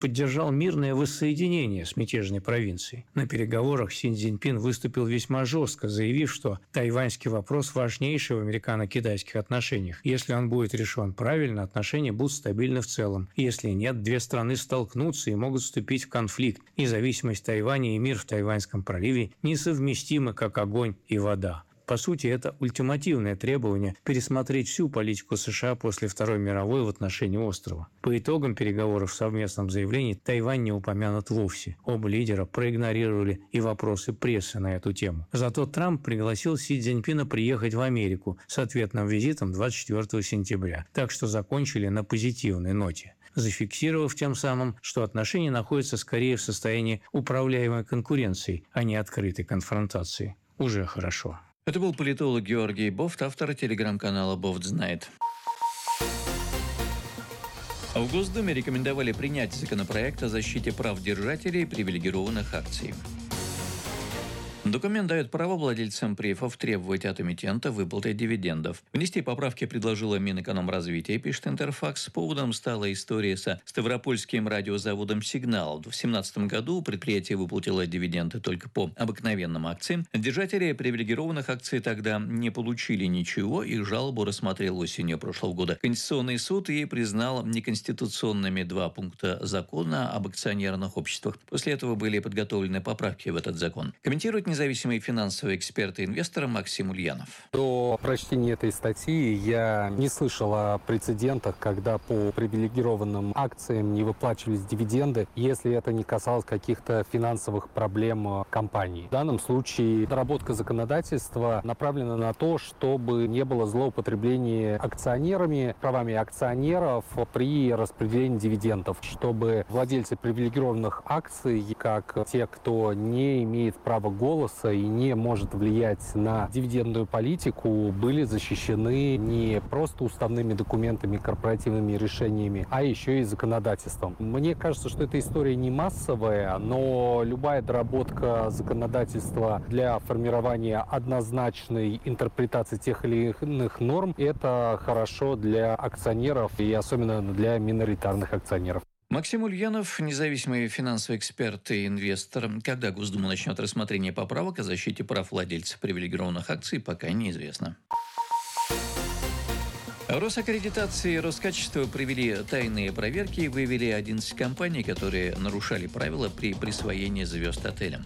поддержал мирное воссоединение с мятежной провинцией. На переговорах Си Цзиньпин выступил весьма жестко, заявив, что тайваньский вопрос важнейший в американо-китайских отношениях. Если он будет решен правильно, отношения будут стабильны в целом. Если нет, две страны столкнутся и могут вступить в конфликт. Независимость Тайваня и мир в Тайваньском проливе несовместимы, как огонь и вода. По сути, это ультимативное требование пересмотреть всю политику США после Второй мировой в отношении острова. По итогам переговоров в совместном заявлении Тайвань не упомянут вовсе. Оба лидера проигнорировали и вопросы прессы на эту тему. Зато Трамп пригласил Си Цзиньпина приехать в Америку с ответным визитом 24 сентября. Так что закончили на позитивной ноте, зафиксировав тем самым, что отношения находятся скорее в состоянии управляемой конкуренции, а не открытой конфронтации. Уже хорошо. Это был политолог Георгий Бофт, автор телеграм-канала «Бофт знает». В Госдуме рекомендовали принять законопроект о защите прав держателей привилегированных акций. Документ дает право владельцам префов требовать от эмитента выплаты дивидендов. Внести поправки предложила Минэкономразвития, пишет Интерфакс. Поводом стала история со Ставропольским радиозаводом «Сигнал». В 2017 году предприятие выплатило дивиденды только по обыкновенным акциям. Держатели привилегированных акций тогда не получили ничего, их жалобу рассмотрел осенью прошлого года Конституционный суд и признал неконституционными 2 пункта закона об акционерных обществах. После этого были подготовлены поправки в этот закон. Комментирует независимый финансовый эксперт и инвестор Максим Ульянов. До прочтения этой статьи я не слышал о прецедентах, когда по привилегированным акциям не выплачивались дивиденды, если это не касалось каких-то финансовых проблем компании. В данном случае доработка законодательства направлена на то, чтобы не было злоупотребления акционерами, правами акционеров при распределении дивидендов, чтобы владельцы привилегированных акций, как те, кто не имеет права голоса и не может влиять на дивидендную политику, были защищены не просто уставными документами, корпоративными решениями, а еще и законодательством. Мне кажется, что эта история не массовая, но любая доработка законодательства для формирования однозначной интерпретации тех или иных норм – это хорошо для акционеров и особенно для миноритарных акционеров. Максим Ульянов, независимый финансовый эксперт и инвестор. Когда Госдума начнет рассмотрение поправок о защите прав владельцев привилегированных акций, пока неизвестно. Росаккредитация и Роскачество провели тайные проверки и выявили 11 компаний, которые нарушали правила при присвоении звезд отелям.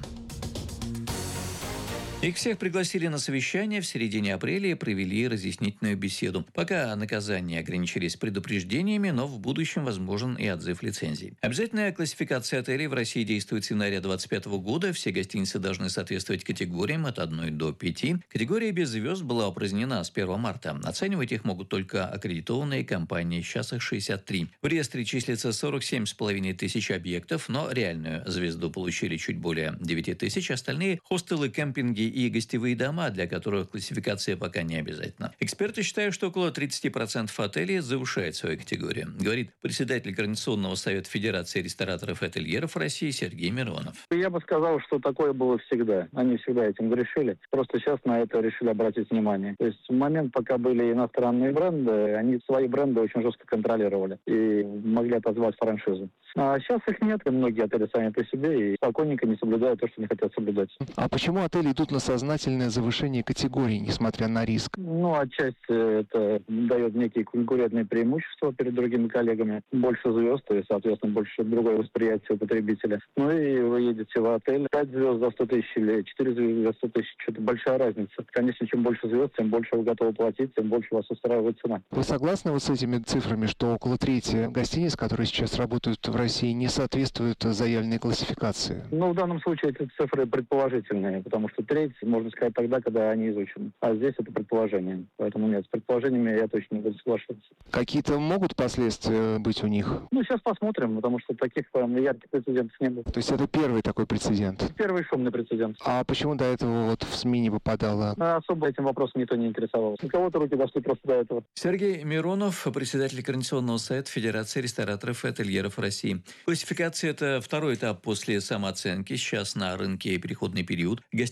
Их всех пригласили на совещание в середине апреля и провели разъяснительную беседу. Пока наказания ограничились предупреждениями, но в будущем возможен и отзыв лицензий. Обязательная классификация отелей в России действует с января 2025 года. Все гостиницы должны соответствовать категориям от 1 до 5. Категория без звезд была упразднена с 1 марта. Оценивать их могут только аккредитованные компании. Сейчас их 63. В реестре числится 47,5 тысяч объектов, но реальную звезду получили чуть более 9 тысяч. Остальные – хостелы, кемпинги и гостевые дома, для которых классификация пока не обязательна. Эксперты считают, что около 30% отелей завышает свою категорию, говорит председатель Координационного совета Федерации рестораторов и ательеров России Сергей Миронов. Я бы сказал, что такое было всегда. Они всегда этим грешили. Просто сейчас на это решили обратить внимание. То есть в момент, пока были иностранные бренды, они свои бренды очень жестко контролировали и могли отозвать франшизу. А сейчас их нет, и многие отели сами по себе и спокойненько не соблюдают то, что не хотят соблюдать. А почему отели идут на сознательное завышение категории, несмотря на риск? Отчасти это дает некие конкурентные преимущества перед другими коллегами. Больше звезд, и, соответственно, больше другое восприятие у потребителя. И вы едете в отель, 5 звезд за 100 тысяч или 4 звезды за 100 тысяч. Это большая разница. Конечно, чем больше звезд, тем больше вы готовы платить, тем больше вас устраивает цена. Вы согласны с этими цифрами, что около трети гостиниц, которые сейчас работают в России, не соответствуют заявленной классификации? В данном случае эти цифры предположительные, потому что треть можно сказать тогда, когда они изучены. А здесь это предположение. Поэтому нет, с предположениями я точно не буду соглашаться. Какие-то могут последствия быть у них? Сейчас посмотрим, потому что таких ярких прецедентов не было. То есть это первый такой прецедент? Первый шумный прецедент. А почему до этого в СМИ не попадало? Особо этим вопросом никто не интересовался. У кого-то руки дошли просто до этого. Сергей Миронов, председатель Координационного совета Федерации рестораторов и ательеров России. Классификация – это второй этап после самооценки. Сейчас на рынке переходный период. Гостиницы должны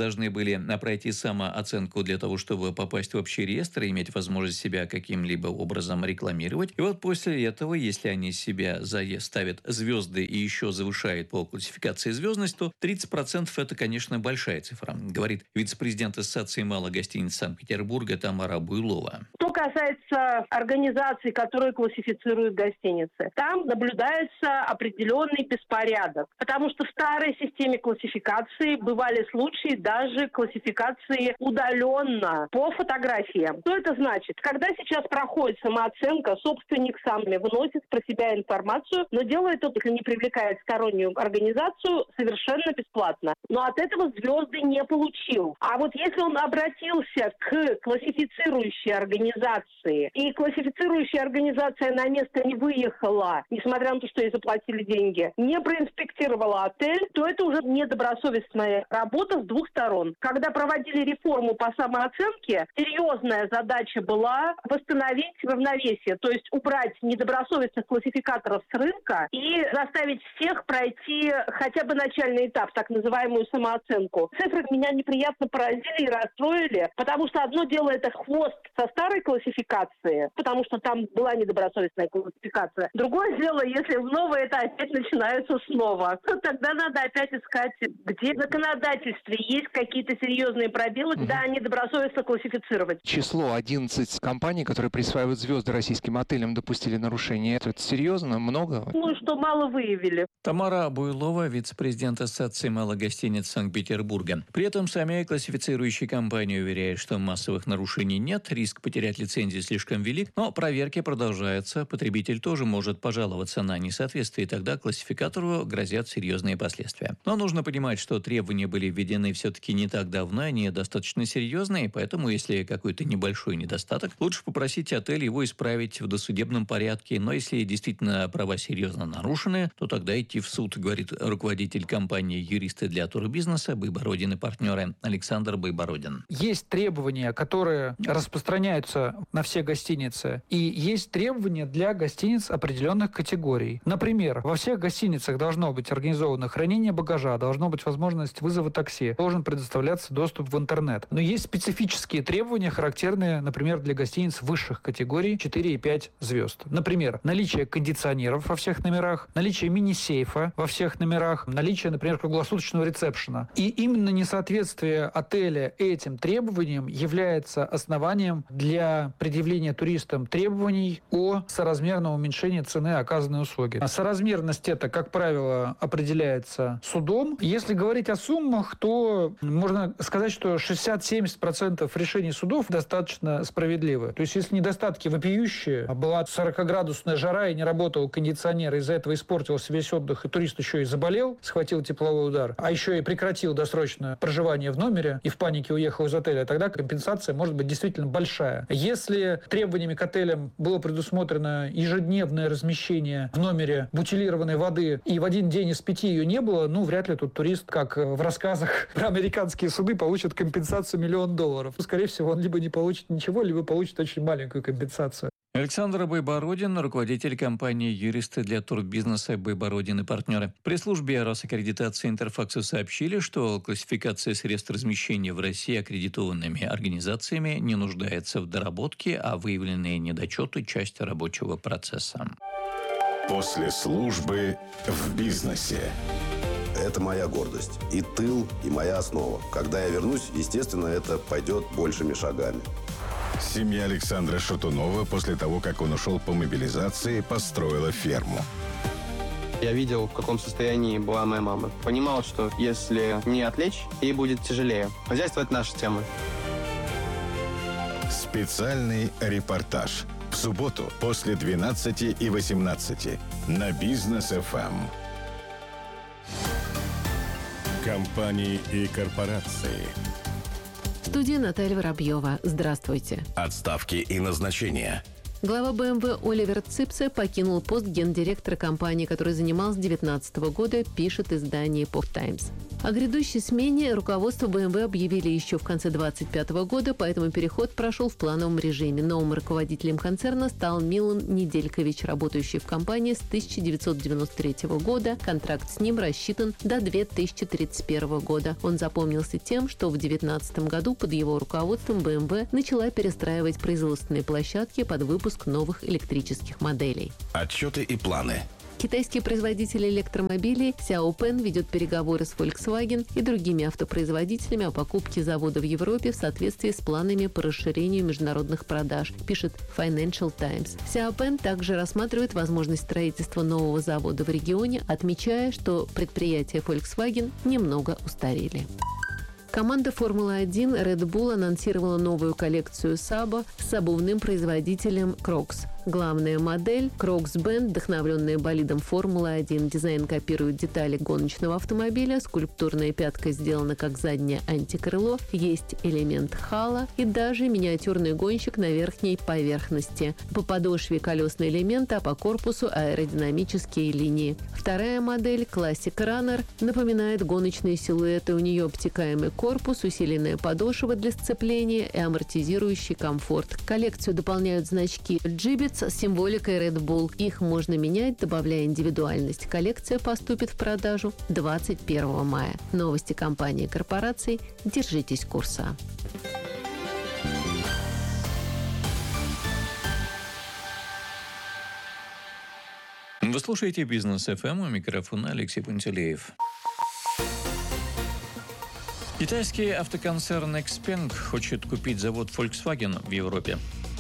должны были пройти самооценку для того, чтобы попасть в общий реестр и иметь возможность себя каким-либо образом рекламировать. И вот после этого, если они себя ставят звезды и еще завышают по классификации звездность, то 30% это, конечно, большая цифра, говорит вице-президент Ассоциации малых гостиниц Санкт-Петербурга Тамара Буйлова. Что касается организаций, которые классифицируют гостиницы, там наблюдается определенный беспорядок, потому что в старой системе классификации бывали случаи даже классификации удаленно по фотографиям. Что это значит? Когда сейчас проходит самооценка, собственник сам выносит про себя информацию, но делает это, если не привлекает стороннюю организацию, совершенно бесплатно. Но от этого звезды не получил. А вот если он обратился к классифицирующей организации, и классифицирующая организация на место не выехала, несмотря на то, что ей заплатили деньги, не проинспектировала отель, то это уже недобросовестная работа с двух сторон. Когда проводили реформу по самооценке, серьезная задача была восстановить равновесие, то есть убрать недобросовестных классификаторов с рынка и заставить всех пройти хотя бы начальный этап, так называемую самооценку. Цифры меня неприятно поразили и расстроили, потому что одно дело это хвост со старой классификации, потому что там была недобросовестная классификация. Другое дело, если в новое это опять начинается снова. То тогда надо опять искать, где в законодательстве есть какие-то серьезные пробелы, да, недобросовестно классифицировать. Число 11 компаний, которые присваивают звезды российским отелям, допустили нарушение. Это серьезно? Много? Ну, что мало выявили. Тамара Буйлова, вице-президент Ассоциации малых гостиниц Санкт-Петербурга. При этом сами классифицирующие компании уверяют, что массовых нарушений нет, риск потерять лицензию слишком велик, но проверки продолжаются. Потребитель тоже может пожаловаться на несоответствие, и тогда классификатору грозят серьезные последствия. Но нужно понимать, что требования были введены все-таки не так давно, они достаточно серьезные, поэтому если какой-то небольшой недостаток, лучше попросить отель его исправить в досудебном порядке. Но если действительно права серьезно нарушены, то тогда идти в суд, говорит руководитель компании «Юристы для турбизнеса» Байбородин и партнеры Александр Байбородин. Есть требования, которые распространяются на все гостиницы, и есть требования для гостиниц определенных категорий. Например, во всех гостиницах должно быть организовано хранение багажа, должна быть возможность вызова такси, должен предоставляться доступ в интернет. Но есть специфические требования, характерные, например, для гостиниц высших категорий 4 и 5 звезд. Например, наличие кондиционеров во всех номерах, наличие мини-сейфа во всех номерах, наличие, например, круглосуточного ресепшена. И именно несоответствие отеля этим требованиям является основанием для предъявления туристам требований о соразмерном уменьшении цены оказанной услуги. А соразмерность это, как правило, определяется судом. Если говорить о суммах, то можно сказать, что 60-70% решений судов достаточно справедливы. То есть, если недостатки вопиющие, была 40-градусная жара и не работал кондиционер, из-за этого испортился весь отдых, и турист еще и заболел, схватил тепловой удар, а еще и прекратил досрочное проживание в номере и в панике уехал из отеля, тогда компенсация может быть действительно большая. Если требованиями к отелям было предусмотрено ежедневное размещение в номере бутилированной воды, и в один день из 5 ее не было, ну, вряд ли тут турист, как в рассказах про американские суды, получит компенсацию $1 миллион. Скорее всего, он либо не получит ничего, либо получит очень маленькую компенсацию. Александр Байбородин, руководитель компании «Юристы для турбизнеса» Байбородин и партнеры. При службе Росаккредитации Интерфаксу сообщили, что классификация средств размещения в России аккредитованными организациями не нуждается в доработке, а выявленные недочеты – часть рабочего процесса. После службы в бизнесе. Это моя гордость. И тыл, и моя основа. Когда я вернусь, естественно, это пойдет большими шагами. Семья Александра Шатунова после того, как он ушел по мобилизации, построила ферму. Я видел, в каком состоянии была моя мама. Понимал, что если не отвлечь, ей будет тяжелее. Хозяйство – это наша тема. Специальный репортаж. В субботу после 12 и 18 на Бизнес ФМ. Компании и корпорации. В студии Наталья Воробьева. Здравствуйте. Отставки и назначения. Глава BMW Оливер Ципсе покинул пост гендиректора компании, который занимал с 2019 года, пишет издание Pop Times. О грядущей смене руководство BMW объявили еще в конце 2025 года, поэтому переход прошел в плановом режиме. Новым руководителем концерна стал Милан Неделькович, работающий в компании с 1993 года. Контракт с ним рассчитан до 2031 года. Он запомнился тем, что в 2019 году под его руководством BMW начала перестраивать производственные площадки под выпуск новых электрических моделей. Отчеты и планы. Китайский производитель электромобилей Xiaopeng ведет переговоры с Volkswagen и другими автопроизводителями о покупке завода в Европе в соответствии с планами по расширению международных продаж, пишет Financial Times. Xiaopeng также рассматривает возможность строительства нового завода в регионе, отмечая, что предприятия Volkswagen немного устарели. Команда Формулы-1 Red Bull анонсировала новую коллекцию Saba с обувным производителем Crocs. Главная модель Crocs Band, вдохновленная болидом Формулы-1. Дизайн копирует детали гоночного автомобиля, скульптурная пятка сделана как заднее антикрыло, есть элемент хала и даже миниатюрный гонщик на верхней поверхности. По подошве колесные элементы, а по корпусу аэродинамические линии. Вторая модель Classic Runner напоминает гоночные силуэты. У нее обтекаемый корпус, усиленная подошва для сцепления и амортизирующий комфорт. Коллекцию дополняют значки Gibbets с символикой Red Bull. Их можно менять, добавляя индивидуальность. Коллекция поступит в продажу 21 мая. Новости компании и корпораций. Держитесь курса. Вы слушаете «Бизнес ФМ», у микрофона Алексей Пантелеев. Китайский автоконцерн XPeng хочет купить завод Volkswagen в Европе.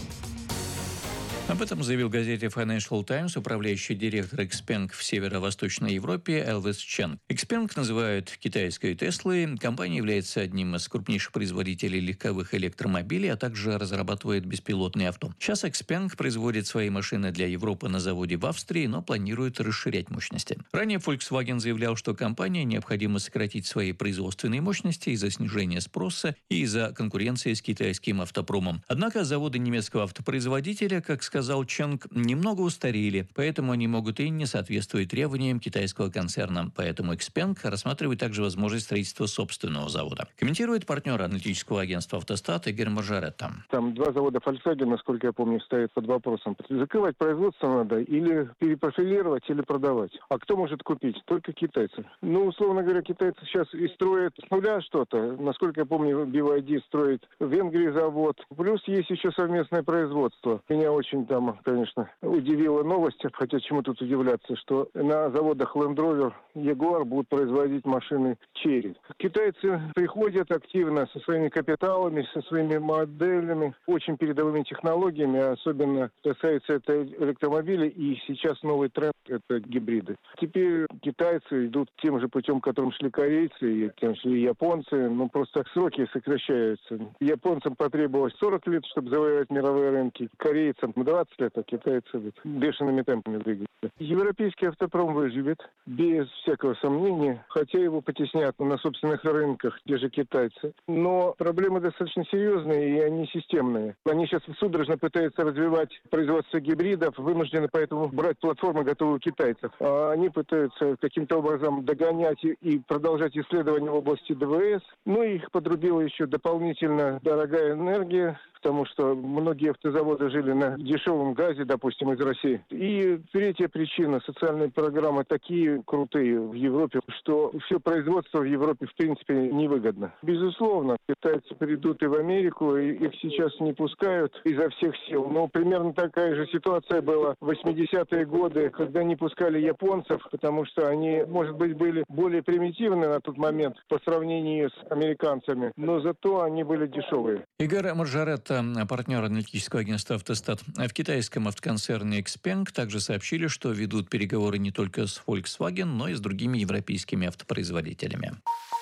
Об этом заявил газете Financial Times управляющий директор XPeng в северо-восточной Европе Элвис Чен. XPeng называют китайской Теслой. Компания является одним из крупнейших производителей легковых электромобилей, а также разрабатывает беспилотные авто. Сейчас XPeng производит свои машины для Европы на заводе в Австрии, но планирует расширять мощности. Ранее Volkswagen заявлял, что компании необходимо сократить свои производственные мощности из-за снижения спроса и из-за конкуренции с китайским автопромом. Однако заводы немецкого автопроизводителя, как сказал Ченг, немного устарели, поэтому они могут и не соответствовать требованиям китайского концерна. Поэтому XPeng рассматривает также возможность строительства собственного завода. Комментирует партнер аналитического агентства «Автостат» Игорь Маржаретта. Там два завода Volkswagen, насколько я помню, стоят под вопросом. Закрывать производство надо или перепрофилировать, или продавать. А кто может купить? Только китайцы. Ну, условно говоря, китайцы сейчас и строят с нуля что-то. Насколько я помню, BYD строит в Венгрии завод. Плюс есть еще совместное производство. Меня очень там, конечно, удивила новость, хотя чему тут удивляться, что на заводах Land Rover, Jaguar будут производить машины Chery. Китайцы приходят активно со своими капиталами, со своими моделями, очень передовыми технологиями, особенно касается это электромобилей, и сейчас новый тренд – это гибриды. Теперь китайцы идут тем же путем, которым шли корейцы, и тем шли японцы, но просто сроки сокращаются. Японцам потребовалось 40 лет, чтобы завоевать мировые рынки, корейцам 20 лет, а китайцы бешеными темпами двигаются. Европейский автопром выживет, без всякого сомнения, хотя его потеснят на собственных рынках, те же китайцы. Но проблемы достаточно серьезные, и они системные. Они сейчас судорожно пытаются развивать производство гибридов, вынуждены поэтому брать платформы, готовые у китайцев. А они пытаются каким-то образом догонять и продолжать исследования в области ДВС. Ну, их подрубила еще дополнительно дорогая энергия, потому что многие автозаводы жили на дешевом газе, допустим, из России. И третья причина – социальные программы такие крутые в Европе, что все производство в Европе, в принципе, невыгодно. Безусловно, китайцы придут и в Америку, и их сейчас не пускают изо всех сил. Но примерно такая же ситуация была в 80-е годы, когда не пускали японцев, потому что они, может быть, были более примитивны на тот момент по сравнению с американцами, но зато они были дешевые. Игорь Маржаретта, партнер аналитического агентства «Автостат». В китайском автоконцерне XPeng также сообщили, что ведут переговоры не только с Volkswagen, но и с другими европейскими автопроизводителями.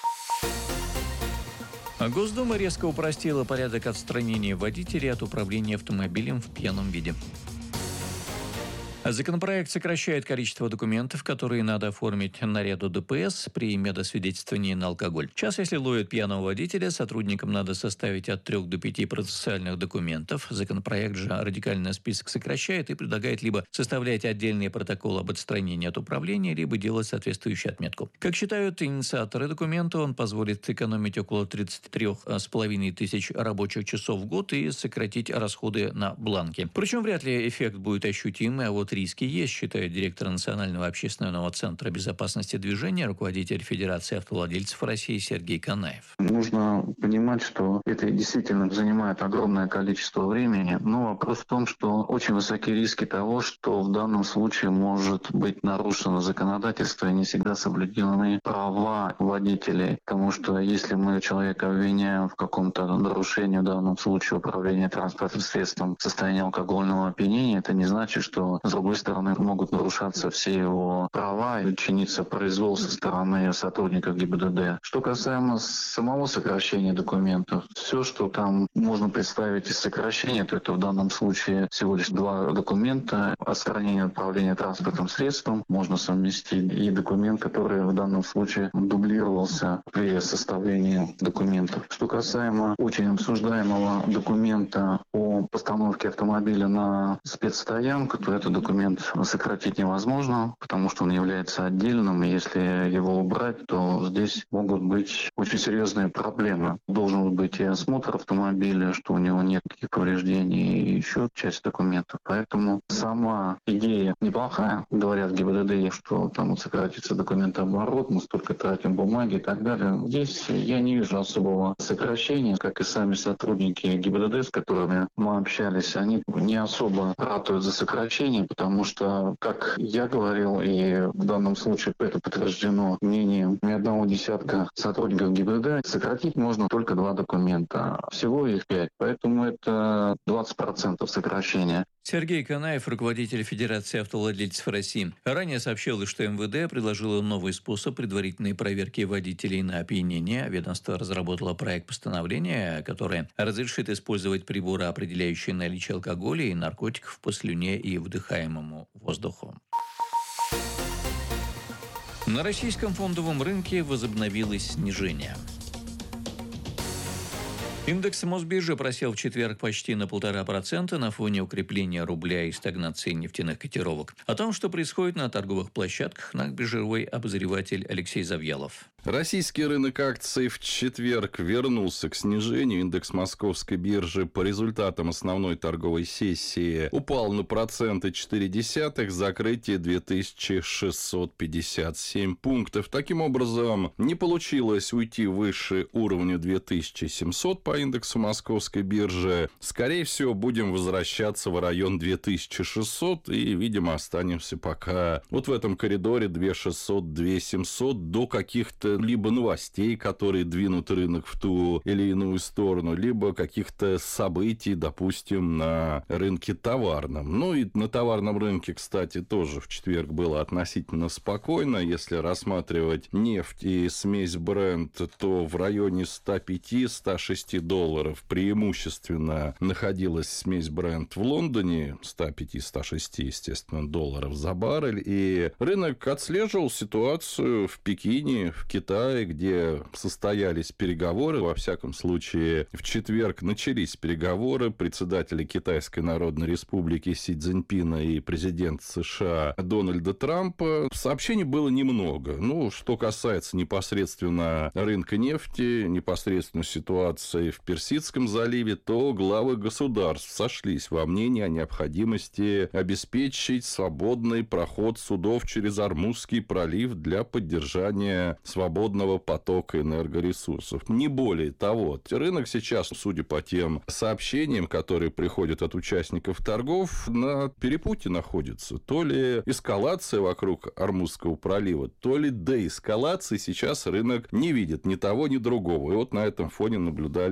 Госдума резко упростила порядок отстранения водителей от управления автомобилем в пьяном виде. Законопроект сокращает количество документов, которые надо оформить наряду ДПС при медосвидетельствовании на алкоголь. Сейчас, если ловят пьяного водителя, сотрудникам надо составить от 3 до 5 процессуальных документов. Законопроект же радикально список сокращает и предлагает либо составлять отдельный протокол об отстранении от управления, либо делать соответствующую отметку. Как считают инициаторы документа, он позволит экономить около 33,5 тысяч рабочих часов в год и сократить расходы на бланки. Причем вряд ли эффект будет ощутимый, а вот риски есть, считает директор Национального общественного центра безопасности движения, руководитель Федерации автовладельцев России Сергей Канаев. Нужно понимать, что это действительно занимает огромное количество времени, но вопрос в том, что очень высокие риски того, что в данном случае может быть нарушено законодательство и не всегда соблюдены права водителей. Потому что если мы человека обвиняем в каком-то нарушении, в данном случае управления транспортным средством в состоянии алкогольного опьянения, это не значит, что с другой стороны могут нарушаться все его права и чиниться произвол со стороны сотрудников ГИБДД. Что касаемо самого сокращения документов, все, что там можно представить из сокращения, то это в данном случае всего лишь 2 документа. Отстранение от управления транспортным средством можно совместить и документ, который в данном случае дублировался при составлении документов. Что касаемо очень обсуждаемого документа о постановке автомобиля на спецстоянку, то этот документ сократить невозможно, потому что он является отдельным, и если его убрать, то здесь могут быть очень серьезные проблемы. Должен быть и осмотр автомобиля, что у него нет никаких повреждений, и еще часть документов. Поэтому сама идея неплохая. Говорят в ГИБДД, что там сократится документооборот, мы столько тратим бумаги и так далее. Здесь я не вижу особого сокращения, как и сами сотрудники ГИБДД, с которыми мы общались, они не особо ратуют за сокращение, потому что, как я говорил, и в данном случае это подтверждено мнением ни одного десятка сотрудников ГИБДД, сократить можно только 2 документа. Всего их 5, поэтому это 20% сокращения. Сергей Канаев, руководитель Федерации автовладельцев России. Ранее сообщилось, что МВД предложило новый способ предварительной проверки водителей на опьянение. Ведомство разработало проект постановления, которое разрешит использовать приборы, определяющие наличие алкоголя и наркотиков по слюне и вдыхаемому воздуху. На российском фондовом рынке возобновилось снижение. Индекс Мосбиржи просел в четверг почти на 1,5% на фоне укрепления рубля и стагнации нефтяных котировок. О том, что происходит на торговых площадках, наш биржевой обозреватель Алексей Завьялов. Российский рынок акций в четверг вернулся к снижению. Индекс Московской биржи по результатам основной торговой сессии упал на 0,4%, закрытие 2657 пунктов. Таким образом, не получилось уйти выше уровня 2700 по индексу Московской биржи. Скорее всего, будем возвращаться в район 2600 и, видимо, останемся пока вот в этом коридоре 2600-2700 до каких-то либо новостей, которые двинут рынок в ту или иную сторону, либо каких-то событий, допустим, на рынке товарном. Ну и на товарном рынке, кстати, тоже в четверг было относительно спокойно. Если рассматривать нефть и смесь Brent, то в районе $105-106 преимущественно находилась смесь Brent в Лондоне, 105-106, естественно, долларов за баррель. И рынок отслеживал ситуацию в Пекине, в Китае, где состоялись переговоры. Во всяком случае, в четверг начались переговоры председателя Китайской Народной Республики Си Цзиньпина и президента США Дональда Трампа. Сообщений было немного. Ну, что касается непосредственно рынка нефти, непосредственно ситуации в Персидском заливе, то главы государств сошлись во мнении о необходимости обеспечить свободный проход судов через Ормузский пролив для поддержания свободного потока энергоресурсов. Не более того. Рынок сейчас, судя по тем сообщениям, которые приходят от участников торгов, на перепутье находится. То ли эскалация вокруг Ормузского пролива, то ли деэскалации сейчас рынок не видит ни того, ни другого. И вот на этом фоне наблюдали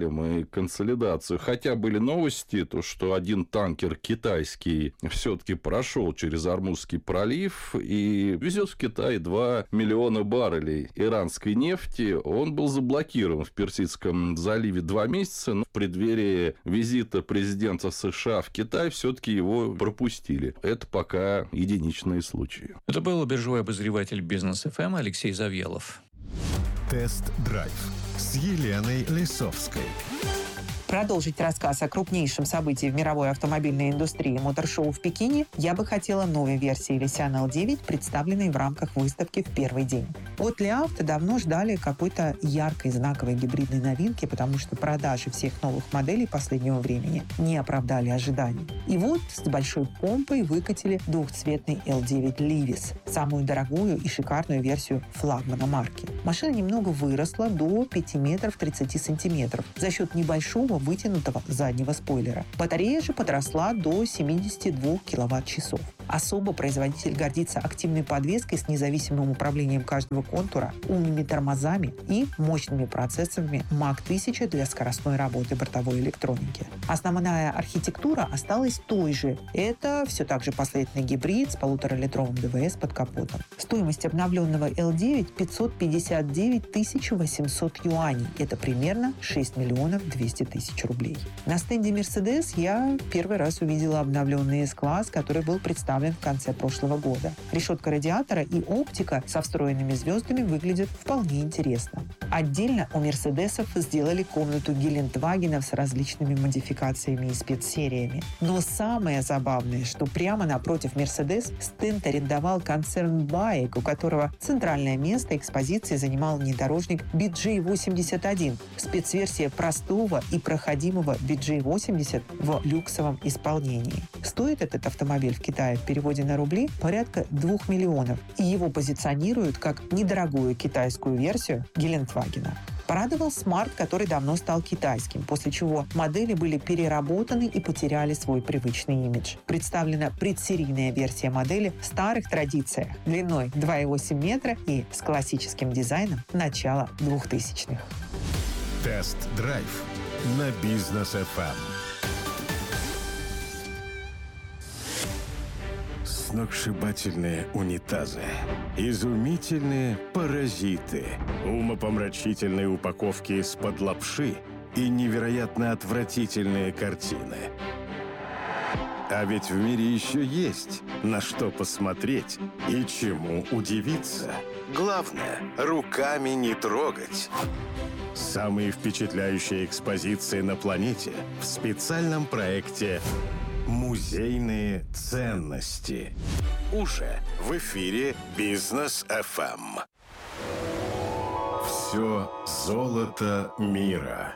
профилем и консолидацию. Хотя были новости, то, что один танкер китайский все-таки прошел через Ормузский пролив и везет в Китай 2 миллиона баррелей иранской нефти. Он был заблокирован в Персидском заливе 2 месяца, но в преддверии визита президента США в Китай все-таки его пропустили. Это пока единичные случаи. Это был биржевой обозреватель Бизнес ФМ Алексей Завьялов. Тест-драйв с Еленой Лисовской. Продолжить рассказ о крупнейшем событии в мировой автомобильной индустрии мотор-шоу в Пекине я бы хотела новой версии Lysian L9, представленной в рамках выставки в первый день. От Ли Авто давно ждали какой-то яркой знаковой гибридной новинки, потому что продажи всех новых моделей последнего времени не оправдали ожиданий. И вот с большой помпой выкатили двухцветный L9 Livis, самую дорогую и шикарную версию флагмана марки. Машина немного выросла до 5 метров 30 сантиметров за счет небольшого вытянутого заднего спойлера. Батарея же подросла до 72 киловатт-часов. Особо производитель гордится активной подвеской с независимым управлением каждого контура, умными тормозами и мощными процессорами Mach 1000 для скоростной работы бортовой электроники. Основная архитектура осталась той же. Это все так же последовательный гибрид с 1,5-литровым ДВС под капотом. Стоимость обновленного L9 – 559 800 юаней. Это примерно 6 миллионов 200 тысяч рублей. На стенде Mercedes я первый раз увидела обновленный S-класс, который был представлен в конце прошлого года. Решетка радиатора и оптика со встроенными звездами выглядят вполне интересно. Отдельно у Мерседесов сделали комнату Гелендвагенов с различными модификациями и спецсериями. Но самое забавное, что прямо напротив Мерседес стенд арендовал концерн Баек, у которого центральное место экспозиции занимал внедорожник BJ81, спецверсия простого и проходимого BJ80 в люксовом исполнении. Стоит этот автомобиль в Китае в переводе на рубли порядка 2 миллионов, и его позиционируют как недорогую китайскую версию Гелендвагена. Порадовал Smart, который давно стал китайским, после чего модели были переработаны и потеряли свой привычный имидж. Представлена предсерийная версия модели в старых традициях, длиной 2,8 метра и с классическим дизайном начала 2000-х. Тест-драйв на Бизнес ФМ. Сногсшибательные унитазы, изумительные паразиты, умопомрачительные упаковки из-под лапши и невероятно отвратительные картины. А ведь в мире еще есть на что посмотреть и чему удивиться. Главное, руками не трогать. Самые впечатляющие экспозиции на планете в специальном проекте «Музейные ценности». Уже в эфире Бизнес ФМ. Все золото мира.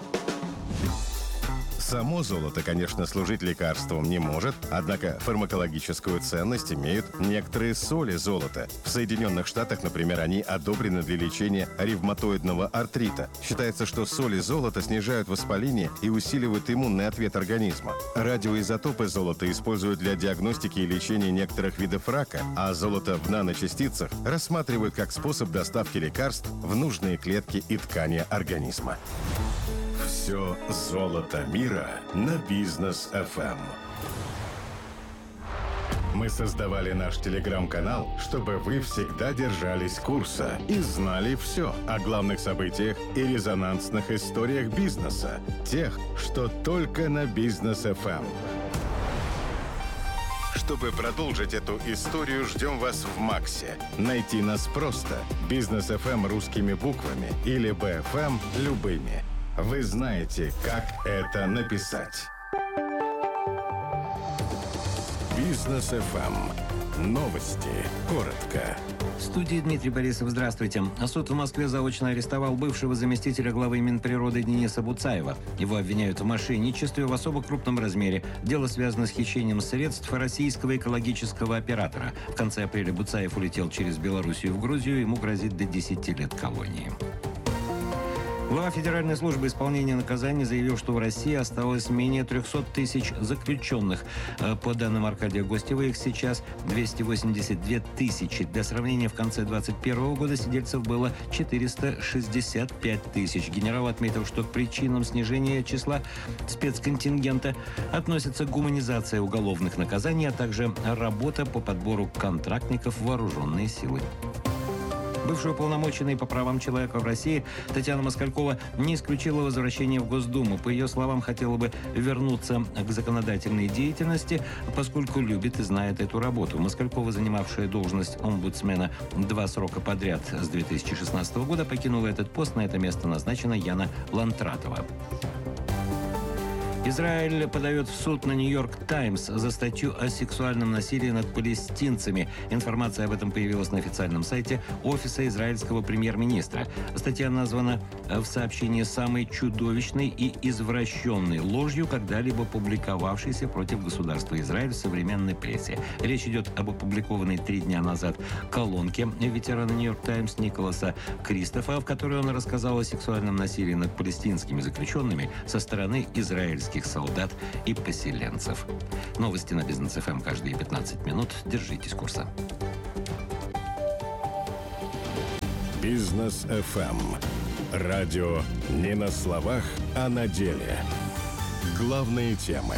Само золото, конечно, служить лекарством не может, однако фармакологическую ценность имеют некоторые соли золота. В Соединенных Штатах, например, они одобрены для лечения ревматоидного артрита. Считается, что соли золота снижают воспаление и усиливают иммунный ответ организма. Радиоизотопы золота используют для диагностики и лечения некоторых видов рака, а золото в наночастицах рассматривают как способ доставки лекарств в нужные клетки и ткани организма. Все золото мира на Бизнес ФМ. Мы создавали наш телеграм-канал, чтобы вы всегда держались курса и знали все о главных событиях и резонансных историях бизнеса. Тех, что только на Бизнес ФМ. Чтобы продолжить эту историю, ждем вас в Максе. Найти нас просто. Бизнес ФМ русскими буквами или БФМ любыми. Вы знаете, как это написать. Бизнес ФМ. Новости. Коротко. В студии Дмитрий Борисов. Здравствуйте. Суд в Москве заочно арестовал бывшего заместителя главы Минприроды Дениса Буцаева. Его обвиняют в мошенничестве в особо крупном размере. Дело связано с хищением средств российского экологического оператора. В конце апреля Буцаев улетел через Белоруссию в Грузию. Ему грозит до 10 лет колонии. Глава Федеральной службы исполнения наказаний заявил, что в России осталось менее 300 тысяч заключенных. По данным Аркадия Гостева, их сейчас 282 тысячи. Для сравнения, в конце 2021 года сидельцев было 465 тысяч. Генерал отметил, что к причинам снижения числа спецконтингента относятся гуманизация уголовных наказаний, а также работа по подбору контрактников в вооруженные силы. Бывшая уполномоченная по правам человека в России Татьяна Москалькова не исключила возвращение в Госдуму. По ее словам, хотела бы вернуться к законодательной деятельности, поскольку любит и знает эту работу. Москалькова, занимавшая должность омбудсмена 2 срока подряд с 2016 года, покинула этот пост. На это место назначена Яна Лантратова. Израиль подает в суд на «Нью-Йорк Таймс» за статью о сексуальном насилии над палестинцами. Информация об этом появилась на официальном сайте офиса израильского премьер-министра. Статья названа в сообщении самой чудовищной и извращенной ложью, когда-либо публиковавшейся против государства Израиль в современной прессе. Речь идет об опубликованной 3 дня назад колонке ветерана «Нью-Йорк Таймс» Николаса Кристофа, в которой он рассказал о сексуальном насилии над палестинскими заключенными со стороны израильских солдат и поселенцев. Новости на Бизнес ФМ каждые 15 минут. Держитесь курса. Бизнес ФМ. Радио не на словах, а на деле. Главные темы.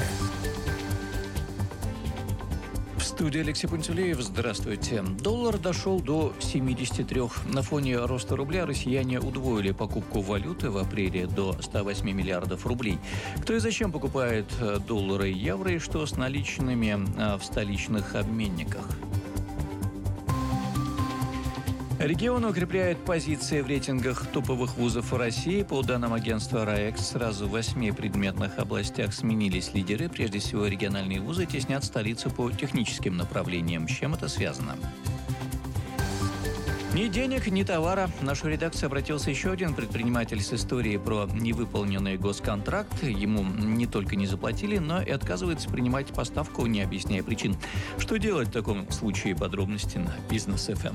В студии Алексей Пантелеев. Здравствуйте. Доллар дошел до 73. На фоне роста рубля россияне удвоили покупку валюты в апреле до 108 миллиардов рублей. Кто и зачем покупает доллары и евро, и что с наличными в столичных обменниках? Регион укрепляет позиции в рейтингах топовых вузов России. По данным агентства РАЭКС, сразу в 8 предметных областях сменились лидеры. Прежде всего, региональные вузы теснят столицу по техническим направлениям. С чем это связано? Ни денег, ни товара. В нашу редакцию обратился еще один предприниматель с историей про невыполненный госконтракт. Ему не только не заплатили, но и отказывается принимать поставку, не объясняя причин. Что делать в таком случае? Подробности на Бизнес ФМ.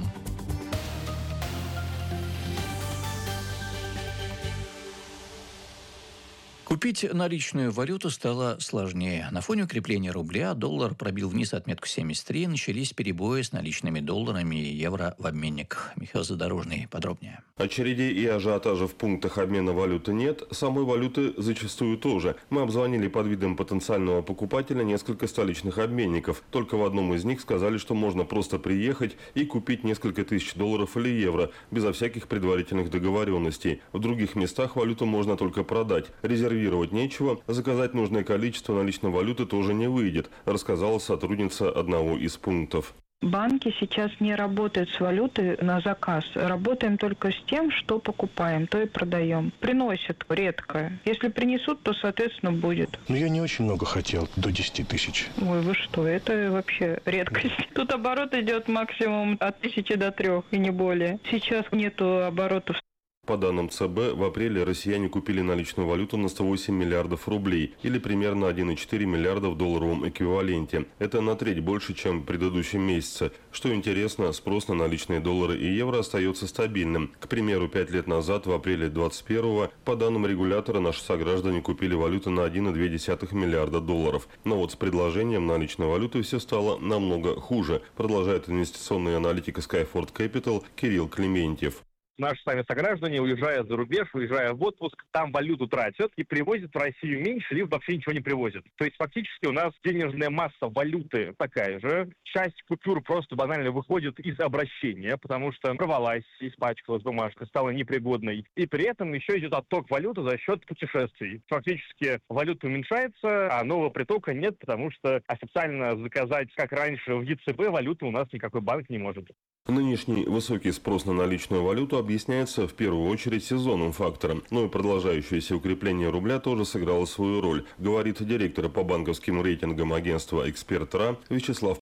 Купить наличную валюту стало сложнее. На фоне укрепления рубля доллар пробил вниз отметку 73, начались перебои с наличными долларами и евро в обменниках. Михаил Задорожный подробнее. Очередей и ажиотажа в пунктах обмена валюты нет, самой валюты зачастую тоже. Мы обзвонили под видом потенциального покупателя несколько столичных обменников. Только в одном из них сказали, что можно просто приехать и купить несколько тысяч долларов или евро, безо всяких предварительных договоренностей. В других местах валюту можно только продать. Резервировать нечего, заказать нужное количество наличной валюты тоже не выйдет, рассказала сотрудница одного из пунктов. Банки сейчас не работают с валютой на заказ. Работаем только с тем, что покупаем, то и продаем. Приносят редко. Если принесут, то, соответственно, будет. Но я не очень много хотел, до 10 тысяч. Ой, вы что, это вообще редкость. Тут оборот идет максимум от 1000 до 3 и не более. Сейчас нету оборотов. По данным ЦБ, в апреле россияне купили наличную валюту на 108 миллиардов рублей, или примерно 1,4 миллиарда в долларовом эквиваленте. Это на треть больше, чем в предыдущем месяце. Что интересно, спрос на наличные доллары и евро остается стабильным. К примеру, 5 лет назад, в апреле 2021, по данным регулятора, наши сограждане купили валюту на 1,2 миллиарда долларов. Но вот с предложением наличной валюты все стало намного хуже, продолжает инвестиционный аналитик Skyford Capital Кирилл Клементьев. Наши сами сограждане, уезжая за рубеж, уезжая в отпуск, там валюту тратят и привозят в Россию меньше, либо вообще ничего не привозят. То есть фактически у нас денежная масса валюты такая же. Часть купюр просто банально выходит из обращения, потому что порвалась, испачкалась бумажка, стала непригодной. И при этом еще идет отток валюты за счет путешествий. Фактически валюта уменьшается, а нового притока нет, потому что официально заказать, как раньше, в ЕЦБ валюту у нас никакой банк не может. Нынешний высокий спрос на наличную валюту объясняется в первую очередь сезонным фактором, но и продолжающееся укрепление рубля тоже сыграло свою роль, говорит директор по банковским рейтингам агентства «Эксперт.РА» Вячеслав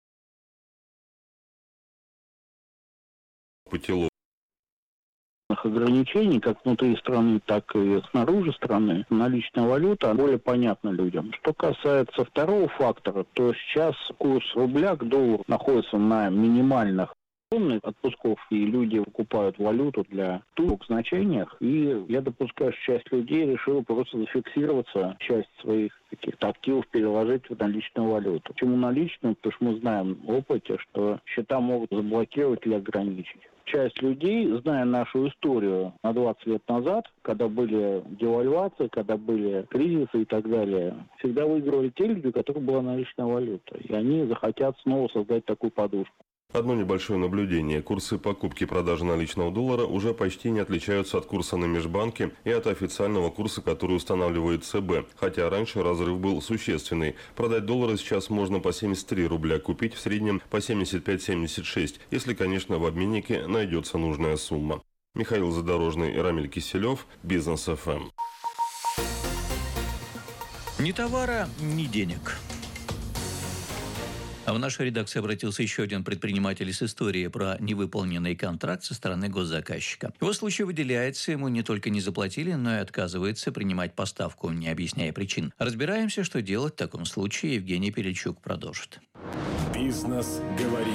Путилов. Ограничений как внутри страны, так и снаружи страны наличная валюта более понятна людям. Что касается второго фактора, то сейчас курс рубля к доллару находится на минимальных отпусков, и люди покупают валюту для тур в значениях, и я допускаю, что часть людей решила просто зафиксироваться, часть своих каких-то активов переложить в наличную валюту. Почему наличную? Потому что мы знаем в опыте, что счета могут заблокировать или ограничить. Часть людей, зная нашу историю на 20 лет назад, когда были девальвации, когда были кризисы и так далее, всегда выигрывали те люди, у которых была наличная валюта. И они захотят снова создать такую подушку. Одно небольшое наблюдение. Курсы покупки и продажи наличного доллара уже почти не отличаются от курса на межбанке и от официального курса, который устанавливает ЦБ. Хотя раньше разрыв был существенный. Продать доллары сейчас можно по 73 рубля, купить в среднем по 75-76, если, конечно, в обменнике найдется нужная сумма. Михаил Задорожный и Рамиль Киселев, Бизнес ФМ. Ни товара, ни денег. А в нашу редакцию обратился еще один предприниматель с историей про невыполненный контракт со стороны госзаказчика. Его случай выделяется, ему не только не заплатили, но и отказывается принимать поставку, не объясняя причин. Разбираемся, что делать в таком случае, Евгений Перельчук продолжит. Бизнес говорит.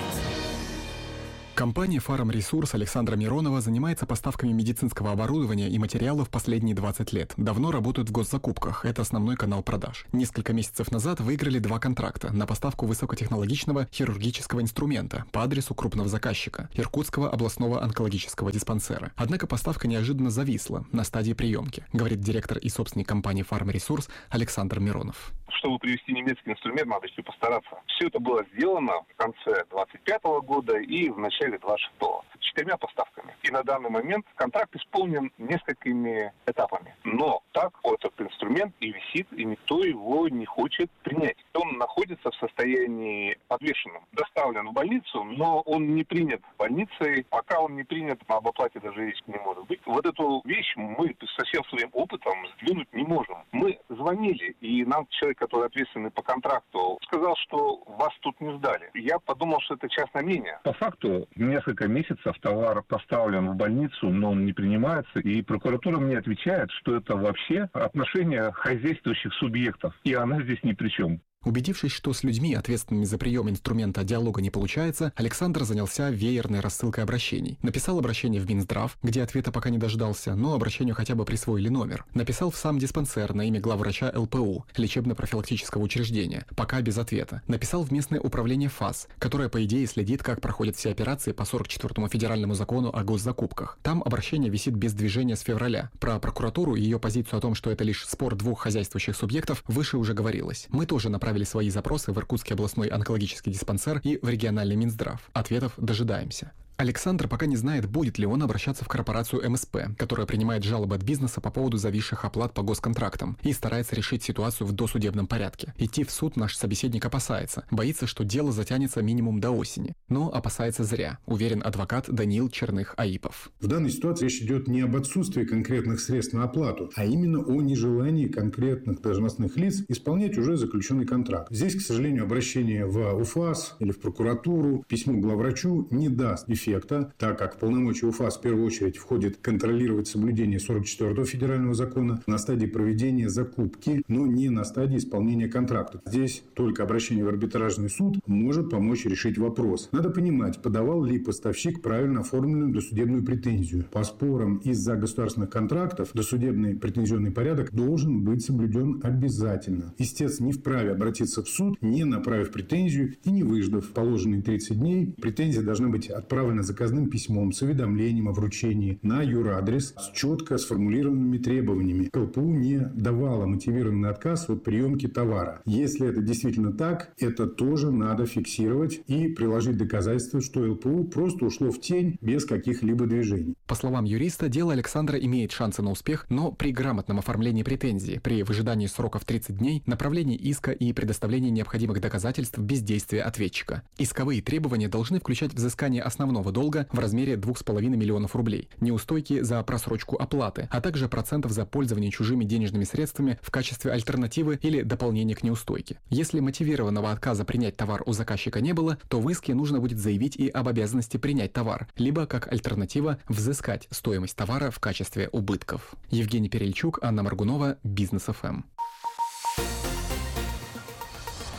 Компания «Фарм Ресурс» Александра Миронова занимается поставками медицинского оборудования и материалов последние 20 лет. Давно работают в госзакупках. Это основной канал продаж. Несколько месяцев назад выиграли 2 контракта на поставку высокотехнологичного хирургического инструмента по адресу крупного заказчика – Иркутского областного онкологического диспансера. Однако поставка неожиданно зависла на стадии приемки, говорит директор и собственник компании «Фарм Ресурс» Александр Миронов. Чтобы привезти немецкий инструмент, надо еще постараться. Все это было сделано в конце 25 года и в начале 26-го. 4 поставками. И на данный момент контракт исполнен несколькими этапами. Но так этот инструмент и висит, и никто его не хочет принять. Он находится в состоянии подвешенном. Доставлен в больницу, но он не принят больницей. Пока он не принят, об оплате даже речи не может быть. Вот эту вещь мы со всем своим опытом сдвинуть не можем. Мы звонили, и нам человек, который ответственный по контракту, сказал, что вас тут не сдали. Я подумал, что это частное мнение. По факту, несколько месяцев товар поставлен в больницу, но он не принимается, и прокуратура мне отвечает, что это вообще отношение хозяйствующих субъектов, и она здесь ни при чем. Убедившись, что с людьми, ответственными за прием инструмента диалога не получается, Александр занялся веерной рассылкой обращений. Написал обращение в Минздрав, где ответа пока не дождался, но обращению хотя бы присвоили номер. Написал в сам диспансер на имя главврача ЛПУ, лечебно-профилактического учреждения, пока без ответа. Написал в местное управление ФАС, которое, по идее, следит, как проходят все операции по 44-му федеральному закону о госзакупках. Там обращение висит без движения с февраля. Про прокуратуру и ее позицию о том, что это лишь спор двух хозяйствующих субъектов, выше уже говорилось. Мы тоже направили свои запросы в Иркутский областной онкологический диспансер и в региональный Минздрав. Ответов дожидаемся. Александр пока не знает, будет ли он обращаться в корпорацию МСП, которая принимает жалобы от бизнеса по поводу зависших оплат по госконтрактам и старается решить ситуацию в досудебном порядке. Идти в суд наш собеседник опасается. Боится, что дело затянется минимум до осени. Но опасается зря, уверен адвокат Даниил Черных-Аипов. В данной ситуации речь идет не об отсутствии конкретных средств на оплату, а именно о нежелании конкретных должностных лиц исполнять уже заключенный контракт. Здесь, к сожалению, обращение в УФАС или в прокуратуру, письмо к главврачу не даст эффекта, так как в полномочия УФАС в первую очередь входит контролировать соблюдение 44-го федерального закона на стадии проведения закупки, но не на стадии исполнения контракта. Здесь только обращение в арбитражный суд может помочь решить вопрос. Надо понимать, подавал ли поставщик правильно оформленную досудебную претензию. По спорам из-за государственных контрактов досудебный претензионный порядок должен быть соблюден обязательно. Истец не вправе обратиться в суд, не направив претензию и не выждав положенные 30 дней. Претензия должна быть отправлена заказным письмом с уведомлением о вручении на юрадрес с четко сформулированными требованиями. ЛПУ не давала мотивированный отказ от приемки товара. Если это действительно так, это тоже надо фиксировать и приложить доказательства, что ЛПУ просто ушло в тень без каких-либо движений. По словам юриста, дело Александра имеет шансы на успех, но при грамотном оформлении претензии, при выжидании сроков 30 дней, направлении иска и предоставлении необходимых доказательств без действия ответчика. Исковые требования должны включать взыскание основного долга в размере 2,5 миллионов рублей, неустойки за просрочку оплаты, а также процентов за пользование чужими денежными средствами в качестве альтернативы или дополнения к неустойке. Если мотивированного отказа принять товар у заказчика не было, то в иске нужно будет заявить и об обязанности принять товар, либо как альтернатива взыскать стоимость товара в качестве убытков. Евгений Перельчук, Анна Моргунова, Бизнес ФМ.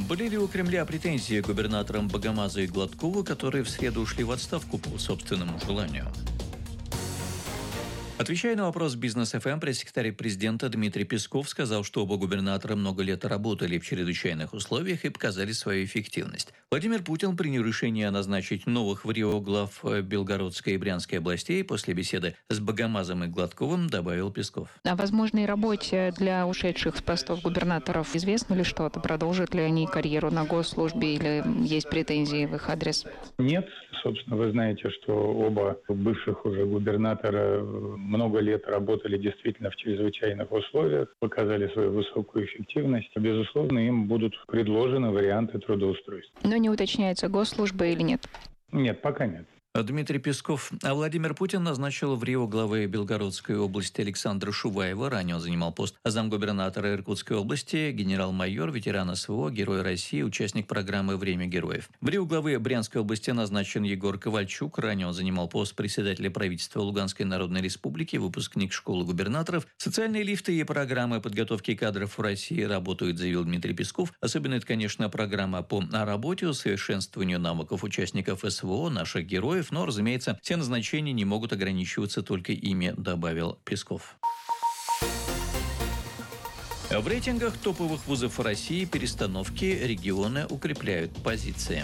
Были ли у Кремля претензии к губернаторам Богомазу и Гладкову, которые в среду ушли в отставку по собственному желанию? Отвечая на вопрос «Бизнес ФМ», пресс-секретарь президента Дмитрий Песков сказал, что оба губернатора много лет работали в чрезвычайных условиях и показали свою эффективность. Владимир Путин принял решение назначить новых в Рио глав Белгородской и Брянской областей. После беседы с Богомазом и Гладковым добавил Песков. О возможной работе для ушедших с постов губернаторов известно ли что-то? Продолжат ли они карьеру на госслужбе или есть претензии в их адрес? Нет. Собственно, вы знаете, что оба бывших уже губернатора много лет работали действительно в чрезвычайных условиях, показали свою высокую эффективность. Безусловно, им будут предложены варианты трудоустройства. Но не уточняется, госслужба или нет? Нет, пока нет. Дмитрий Песков. А Владимир Путин назначил в Рио главы Белгородской области Александра Шуваева. Ранее он занимал пост замгубернатора Иркутской области, генерал-майор, ветеран СВО, Герой России, участник программы «Время героев». В Рио главы Брянской области назначен Егор Ковальчук. Ранее он занимал пост председателя правительства Луганской Народной Республики, выпускник школы губернаторов. Социальные лифты и программы подготовки кадров в России работают, заявил Дмитрий Песков. Особенно это, конечно, программа по работе, усовершенствованию навыков участников СВО, наших героев. Но, разумеется, все назначения не могут ограничиваться только ими, добавил Песков. В рейтингах топовых вузов России перестановки регионы укрепляют позиции.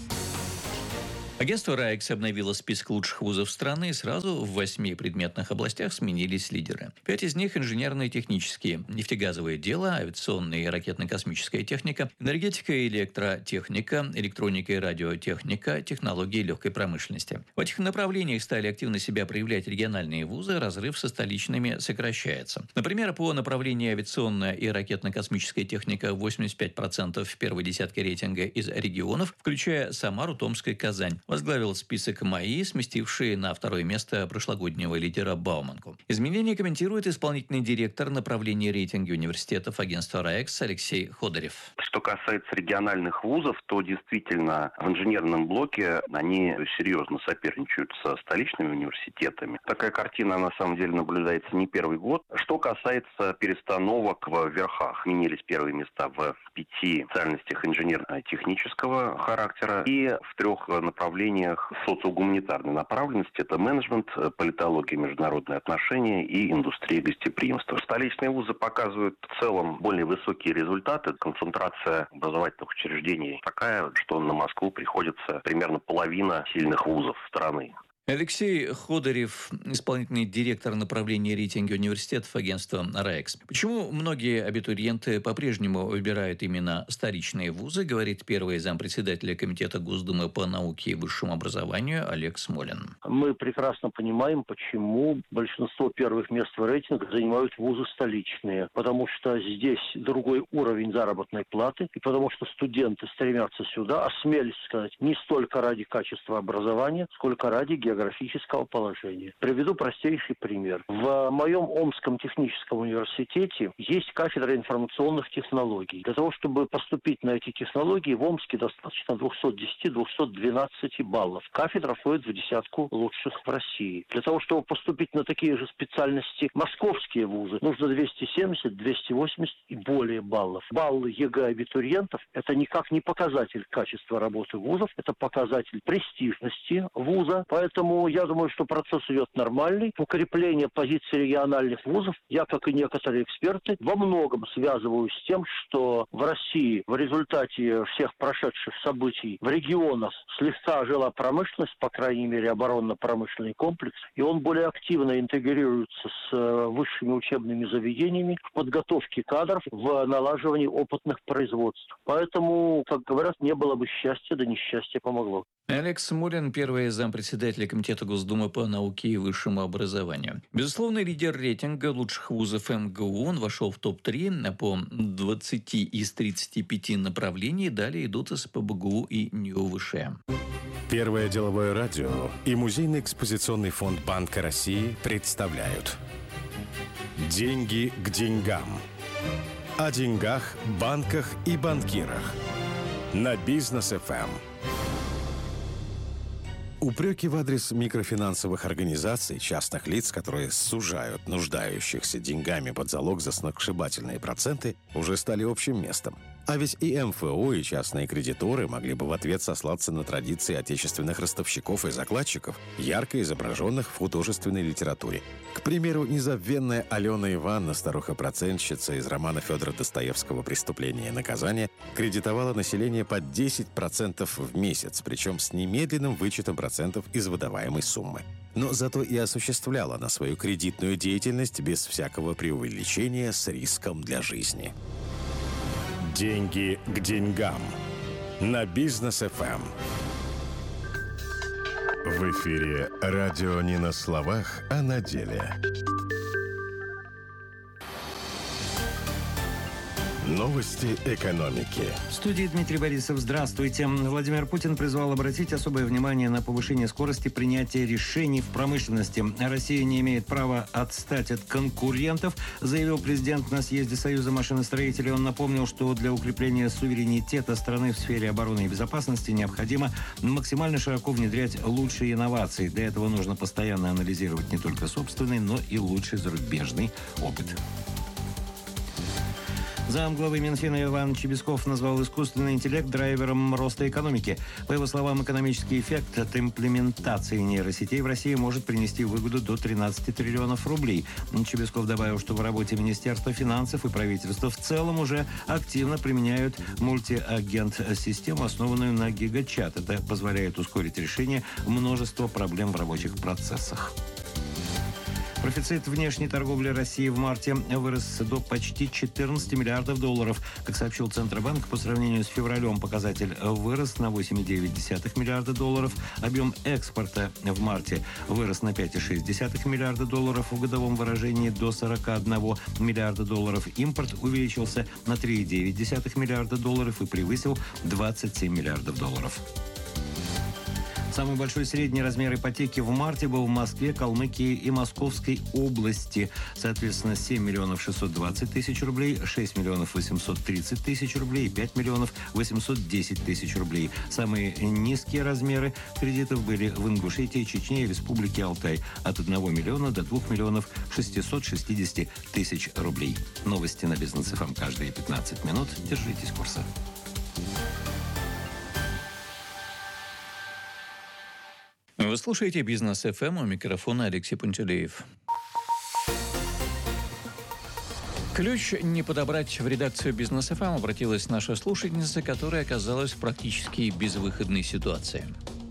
Агентство РАЭКС обновило список лучших вузов страны, и сразу в 8 предметных областях сменились лидеры. 5 из них – инженерно-технические, нефтегазовое дело, авиационная и ракетно-космическая техника, энергетика и электротехника, электроника и радиотехника, технологии легкой промышленности. В этих направлениях стали активно себя проявлять региональные вузы, разрыв со столичными сокращается. Например, по направлению авиационная и ракетно-космическая техника 85% в первой десятке рейтинга из регионов, включая Самару, Томск и Казань. Возглавил список МАИ, сместивший на второе место прошлогоднего лидера Бауманку. Изменения комментирует исполнительный директор направления рейтинга университетов агентства РАЭКС Алексей Ходорев. Что касается региональных вузов, то действительно в инженерном блоке они серьезно соперничают со столичными университетами. Такая картина на самом деле наблюдается не первый год. Что касается перестановок в верхах, сменились первые места в 5 специальностях инженерно-технического характера и в 3 направлениях социогуманитарной направленности. Это менеджмент, политология, международные отношения и индустрия гостеприимства. Столичные вузы показывают в целом более высокие результаты. Концентрация образовательных учреждений такая, что на Москву приходится примерно половина сильных вузов страны. Алексей Ходорев, исполнительный директор направления рейтинга университетов агентства РАЭКС. Почему многие абитуриенты по-прежнему выбирают именно столичные вузы, говорит первый зампредседателя Комитета Госдумы по науке и высшему образованию Олег Смолин. Мы прекрасно понимаем, почему большинство первых мест в рейтинге занимают вузы столичные. Потому что здесь другой уровень заработной платы, и потому что студенты стремятся сюда, осмелюсь сказать, не столько ради качества образования, сколько ради географического положения. Приведу простейший пример. В моем Омском техническом университете есть кафедра информационных технологий. Для того, чтобы поступить на эти технологии, в Омске достаточно 210-212 баллов. Кафедра входит в десятку лучших в России. Для того, чтобы поступить на такие же специальности московские вузы, нужно 270, 280 и более баллов. Баллы ЕГЭ абитуриентов – это никак не показатель качества работы вузов, это показатель престижности вуза. Поэтому я думаю, что процесс идет нормальный. Укрепление позиций региональных вузов, я, как и некоторые эксперты, во многом связываю с тем, что в России в результате всех прошедших событий в регионах слегка ожила промышленность, по крайней мере, оборонно-промышленный комплекс, и он более активно интегрируется с высшими учебными заведениями в подготовке кадров, в налаживании опытных производств. Поэтому, как говорят, не было бы счастья, да несчастье помогло. Олег Смолин, первый зампредседателя Комитета Госдумы по науке и высшему образованию. Безусловный лидер рейтинга лучших вузов МГУ. Он вошел в топ-3 по 20 из 35 направлений. Далее идут СПбГУ и НИУ-ВШ. Первое деловое радио и Музейный экспозиционный фонд Банка России представляют «Деньги к деньгам». О деньгах, банках и банкирах. На Бизнес ФМ. Упреки в адрес микрофинансовых организаций, частных лиц, которые сужают нуждающихся деньгами под залог за сногсшибательные проценты, уже стали общим местом. А ведь и МФО, и частные кредиторы могли бы в ответ сослаться на традиции отечественных ростовщиков и закладчиков, ярко изображенных в художественной литературе. К примеру, незабвенная Алена Ивановна, старуха-процентщица из романа Федора Достоевского «Преступление и наказание», кредитовала население под 10% в месяц, причем с немедленным вычетом процентов из выдаваемой суммы. Но зато и осуществляла она свою кредитную деятельность без всякого преувеличения с риском для жизни. Деньги к деньгам. На Бизнес-ФМ. В эфире радио не на словах, а на деле. Новости экономики. В студии Дмитрий Борисов. Здравствуйте. Владимир Путин призвал обратить особое внимание на повышение скорости принятия решений в промышленности. Россия не имеет права отстать от конкурентов, заявил президент на съезде Союза машиностроителей. Он напомнил, что для укрепления суверенитета страны в сфере обороны и безопасности необходимо максимально широко внедрять лучшие инновации. Для этого нужно постоянно анализировать не только собственный, но и лучший зарубежный опыт. Замглавы Минфина Иван Чебесков назвал искусственный интеллект драйвером роста экономики. По его словам, экономический эффект от имплементации нейросетей в России может принести выгоду до 13 триллионов рублей. Чебесков добавил, что в работе Министерства финансов и правительства в целом уже активно применяют мультиагент-систему, основанную на гигачат. Это позволяет ускорить решение множества проблем в рабочих процессах. Профицит внешней торговли России в марте вырос до почти 14 миллиардов долларов. Как сообщил Центробанк, по сравнению с февралем показатель вырос на 8,9 миллиарда долларов. Объем экспорта в марте вырос на 5,6 миллиарда долларов в годовом выражении до 41 миллиарда долларов. Импорт увеличился на 3,9 миллиарда долларов и превысил 27 миллиардов долларов. Самый большой средний размер ипотеки в марте был в Москве, Калмыкии и Московской области. Соответственно, 7 миллионов 620 тысяч рублей, 6 миллионов 830 тысяч рублей и 5 миллионов 810 тысяч рублей. Самые низкие размеры кредитов были в Ингушетии, Чечне и Республике Алтай. От 1 миллиона до 2 миллионов 660 тысяч рублей. Новости на Бизнес-ФМ каждые 15 минут. Держитесь курса. Вы слушаете «Бизнес-ФМ», у микрофона Алексей Пантелеев. Ключ не подобрать в редакцию «Бизнес-ФМ» обратилась наша слушательница, которая оказалась в практически безвыходной ситуации.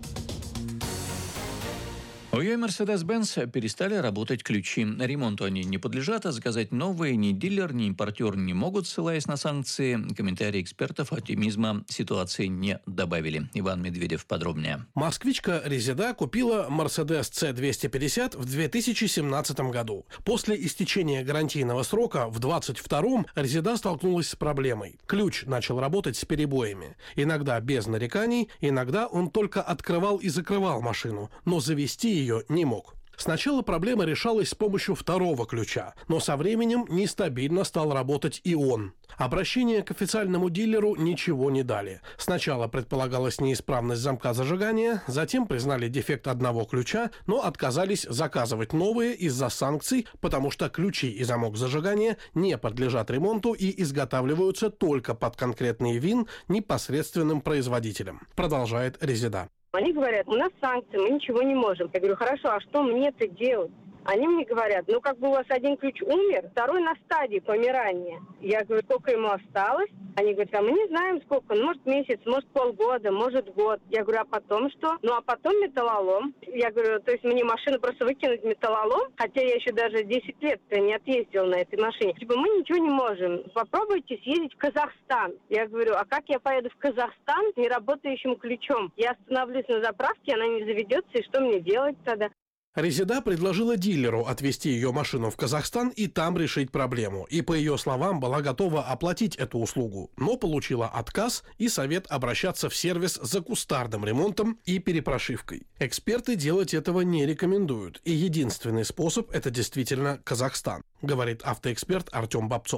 У ее Mercedes-Benz перестали работать ключи. Ремонту они не подлежат, а заказать новые ни дилер, ни импортер не могут, ссылаясь на санкции. Комментарии экспертов оптимизма ситуации не добавили. Иван Медведев подробнее. Москвичка Резеда купила Mercedes C250 в 2017 году. После истечения гарантийного срока в 2022 Резеда столкнулась с проблемой. Ключ начал работать с перебоями. Иногда без нареканий, иногда он только открывал и закрывал машину, но завести ее не мог. Сначала проблема решалась с помощью второго ключа, но со временем нестабильно стал работать и он. Обращение к официальному дилеру ничего не дали. Сначала предполагалась неисправность замка зажигания, затем признали дефект одного ключа, но отказались заказывать новые из-за санкций, потому что ключи и замок зажигания не подлежат ремонту и изготавливаются только под конкретный ВИН непосредственным производителем, продолжает Резеда. Они говорят, у нас санкции, мы ничего не можем. Я говорю, хорошо, а что мне-то делать? Они мне говорят, ну как бы у вас один ключ умер, второй на стадии помирания. Я говорю, сколько ему осталось? Они говорят, а мы не знаем сколько, ну может месяц, может полгода, может год. Я говорю, а потом что? Ну а потом металлолом. Я говорю, то есть мне машину просто выкинуть металлолом, хотя я еще даже 10 лет не отъездила на этой машине. Типа мы ничего не можем. Попробуйте съездить в Казахстан. Я говорю, а как я поеду в Казахстан с неработающим ключом? Я остановлюсь на заправке, она не заведется, и что мне делать тогда? Резеда предложила дилеру отвезти ее машину в Казахстан и там решить проблему. И, по ее словам, была готова оплатить эту услугу, но получила отказ и совет обращаться в сервис за кустарным ремонтом и перепрошивкой. Эксперты делать этого не рекомендуют, и единственный способ – это действительно Казахстан, говорит автоэксперт Артем Бобцов.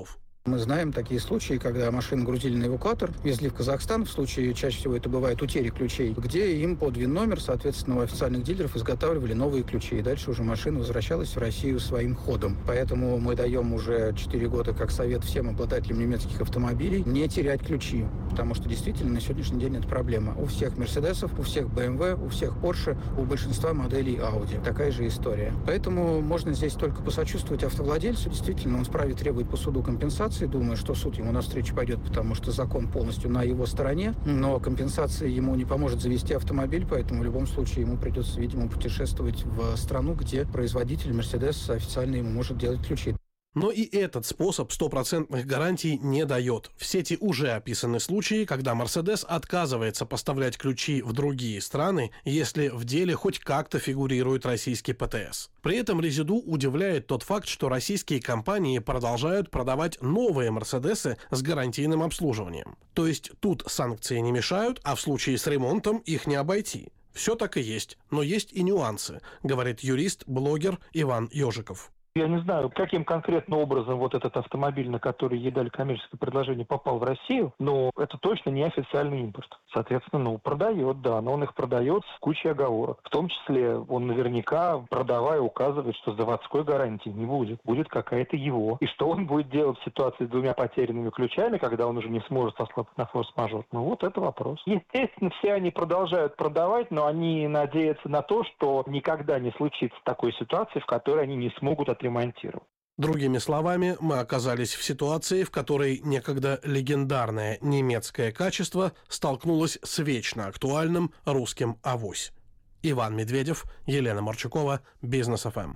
Мы знаем такие случаи, когда машины грузили на эвакуатор, везли в Казахстан, в случае, чаще всего это бывает утери ключей, где им под ВИН-номер, соответственно, у официальных дилеров изготавливали новые ключи, и дальше уже машина возвращалась в Россию своим ходом. Поэтому мы даем уже 4 года как совет всем обладателям немецких автомобилей не терять ключи, потому что действительно на сегодняшний день это проблема. У всех Мерседесов, у всех BMW, у всех Porsche, у большинства моделей Audi. Такая же история. Поэтому можно здесь только посочувствовать автовладельцу. Действительно, он вправе требовать по суду компенсации. Думаю, что суд ему навстречу пойдет, потому что закон полностью на его стороне. Но компенсация ему не поможет завести автомобиль, поэтому в любом случае ему придется, видимо, путешествовать в страну, где производитель Mercedes официально ему может делать ключи. Но и этот способ стопроцентных гарантий не дает. В сети уже описаны случаи, когда Mercedes отказывается поставлять ключи в другие страны, если в деле хоть как-то фигурирует российский ПТС. При этом Резиду удивляет тот факт, что российские компании продолжают продавать новые Мерседесы с гарантийным обслуживанием. То есть тут санкции не мешают, а в случае с ремонтом их не обойти. Все так и есть, но есть и нюансы, говорит юрист-блогер Иван Ежиков. Я не знаю, каким конкретно образом вот этот автомобиль, на который ей дали коммерческое предложение, попал в Россию, но это точно не официальный импорт. Соответственно, продает, да, но он их продает с кучей оговорок. В том числе он наверняка, продавая, указывает, что заводской гарантии не будет. Будет какая-то его. И что он будет делать в ситуации с 2 потерянными ключами, когда он уже не сможет сослаться на форс-мажор? Ну вот это вопрос. Естественно, все они продолжают продавать, но они надеются на то, что никогда не случится такой ситуации, в которой они не смогут отремонтировать. Другими словами, мы оказались в ситуации, в которой некогда легендарное немецкое качество столкнулось с вечно актуальным русским авось. Иван Медведев, Елена Марчукова, Бизнес ФМ.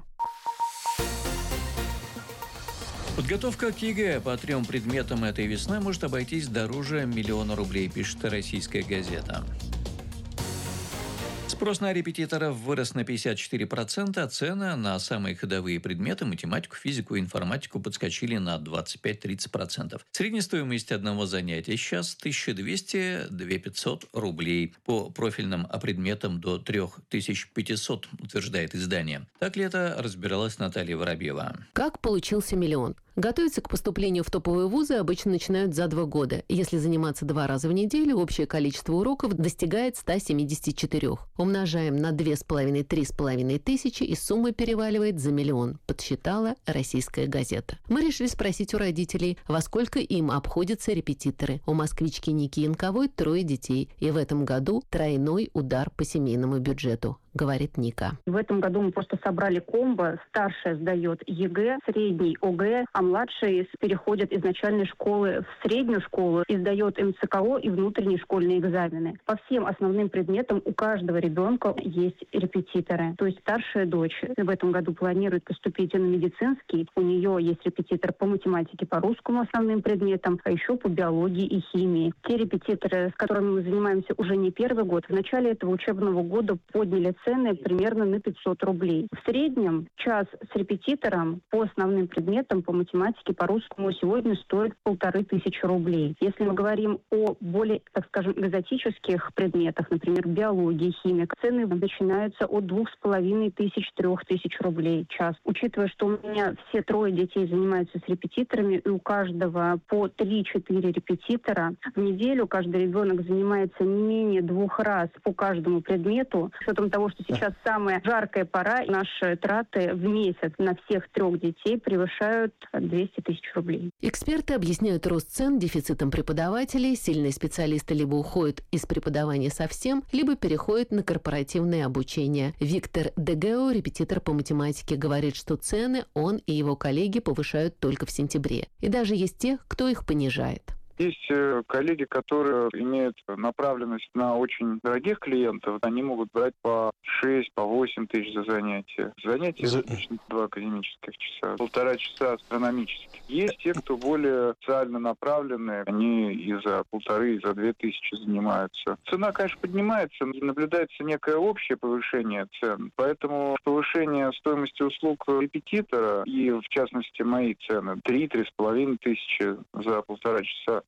Подготовка к ЕГЭ по 3 предметам этой весны может обойтись дороже 1 миллиона рублей, пишет «Российская газета». Спрос на репетиторов вырос на 54%, а цены на самые ходовые предметы – математику, физику и информатику – подскочили на 25-30%. Средняя стоимость одного занятия сейчас 1200-2500 рублей. По профильным предметам до 3500, утверждает издание. Так ли это, разбиралась Наталья Воробьева. Как получился миллион? Готовиться к поступлению в топовые вузы обычно начинают за 2 года. Если заниматься 2 раза в неделю, общее количество уроков достигает 174. Умножаем на 2500-3,5 тысячи, и сумма переваливает за 1 миллион, подсчитала «Российская газета». Мы решили спросить у родителей, во сколько им обходятся репетиторы. У москвички Ники Янковой 3 детей, и в этом году тройной удар по семейному бюджету, говорит Ника. В этом году мы просто собрали комбо. Старшая сдает ЕГЭ, средний ОГЭ, а младший переходит из начальной школы в среднюю школу и сдает МЦКО и внутренние школьные экзамены. По всем основным предметам у каждого ребенка есть репетиторы. То есть старшая дочь в этом году планирует поступить на медицинский. У нее есть репетитор по математике, по русскому основным предметам, а еще по биологии и химии. Те репетиторы, с которыми мы занимаемся уже не 1-й год, в начале этого учебного года подняли цены примерно на 500 рублей. В среднем час с репетитором по основным предметам, по математике, по русскому сегодня стоит 1500 рублей. Если мы говорим о более, так скажем, экзотических предметах, например, биологии, химия, цены начинаются от 2500-3000 рублей час. Учитывая, что у меня все 3 детей занимаются с репетиторами, и у каждого по 3-4 репетитора, в неделю каждый ребенок занимается не менее 2 раз по каждому предмету. С учетом того, что сейчас самая жаркая пора, наши траты в месяц на всех 3 детей превышают 200 000 рублей. Эксперты объясняют рост цен дефицитом преподавателей. Сильные специалисты либо уходят из преподавания совсем, либо переходят на корпоративное обучение. Виктор Дегео, репетитор по математике, говорит, что цены он и его коллеги повышают только в сентябре. И даже есть те, кто их понижает. Есть коллеги, которые имеют направленность на очень дорогих клиентов. Они могут брать по 6, по 8 тысяч за занятие. Занятия обычно 2 академических часа, 1,5 часа астрономических. Есть те, кто более социально направленные. Они и за 1,5, и за 2 тысячи занимаются. Цена, конечно, поднимается. Наблюдается некое общее повышение цен. Поэтому повышение стоимости услуг репетитора и, в частности, мои цены 3-3,5 тысячи за 1,5 часа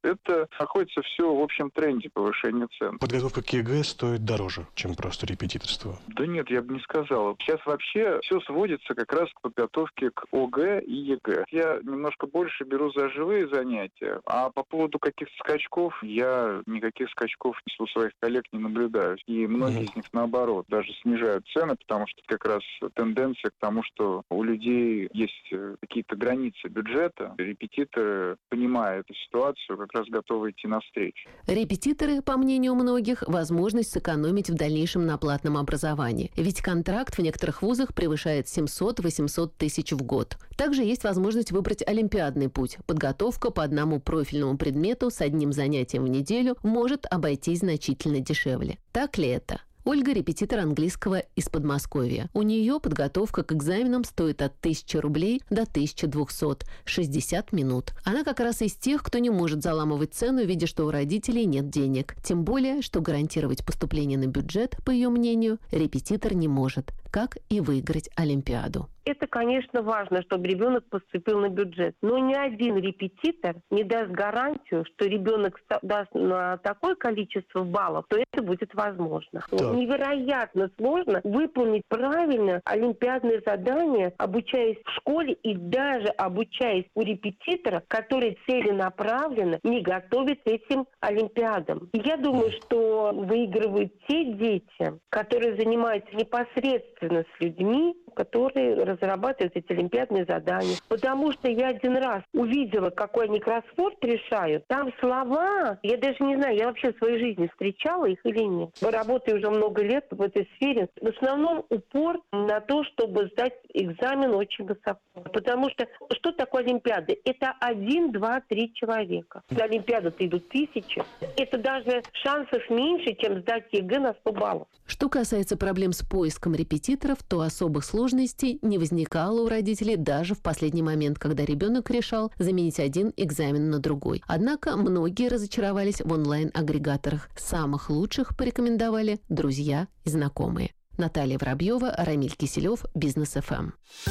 Это находится все в общем тренде повышения цен. Подготовка к ЕГЭ стоит дороже, чем просто репетиторство. Да нет, я бы не сказал. Сейчас вообще все сводится как раз к подготовке к ОГЭ и ЕГЭ. Я немножко больше беру за живые занятия, а по поводу каких-то скачков, я никаких скачков у своих коллег не наблюдаю. И многие из них, наоборот, даже снижают цены, потому что как раз тенденция к тому, что у людей есть какие-то границы бюджета. Репетиторы, понимая эту ситуацию, как раз готовы идти навстречу. Репетиторы, по мнению многих, возможность сэкономить в дальнейшем на платном образовании. Ведь контракт в некоторых вузах превышает 700-800 тысяч в год. Также есть возможность выбрать олимпиадный путь. Подготовка по одному профильному предмету с одним занятием в неделю может обойтись значительно дешевле. Так ли это? Ольга – репетитор английского из Подмосковья. У нее подготовка к экзаменам стоит от 1000 рублей до 1200, 60 минут. Она как раз из тех, кто не может заламывать цену, видя, что у родителей нет денег. Тем более, что гарантировать поступление на бюджет, по ее мнению, репетитор не может, как и выиграть олимпиаду. Это, конечно, важно, чтобы ребенок поступил на бюджет. Но ни один репетитор не даст гарантию, что ребенок даст на такое количество баллов, то это будет возможно. Да. Невероятно сложно выполнить правильно олимпиадные задания, обучаясь в школе и даже обучаясь у репетитора, который целенаправленно не готовит этим олимпиадам. И я думаю, что выигрывают те дети, которые занимаются непосредственно с людьми, которые разрабатывают эти олимпиадные задания. Потому что я один раз увидела, какой они кроссворд решают. Там слова, я даже не знаю, я вообще в своей жизни встречала их или нет. Работаю уже много лет в этой сфере. В основном упор на то, чтобы сдать экзамен очень высоко. Потому что такое олимпиады? Это 1, 2, 3 человека. На олимпиаду-то идут 1000. Это даже шансов меньше, чем сдать ЕГЭ на 100 баллов. Что касается проблем с поиском репетиторов, то особых сложностей не возникало у родителей даже в последний момент, когда ребенок решал заменить один экзамен на другой. Однако многие разочаровались в онлайн-агрегаторах. Самых лучших порекомендовали друзья и знакомые. Наталья Воробьева, Рамиль Киселев, Бизнес ФМ.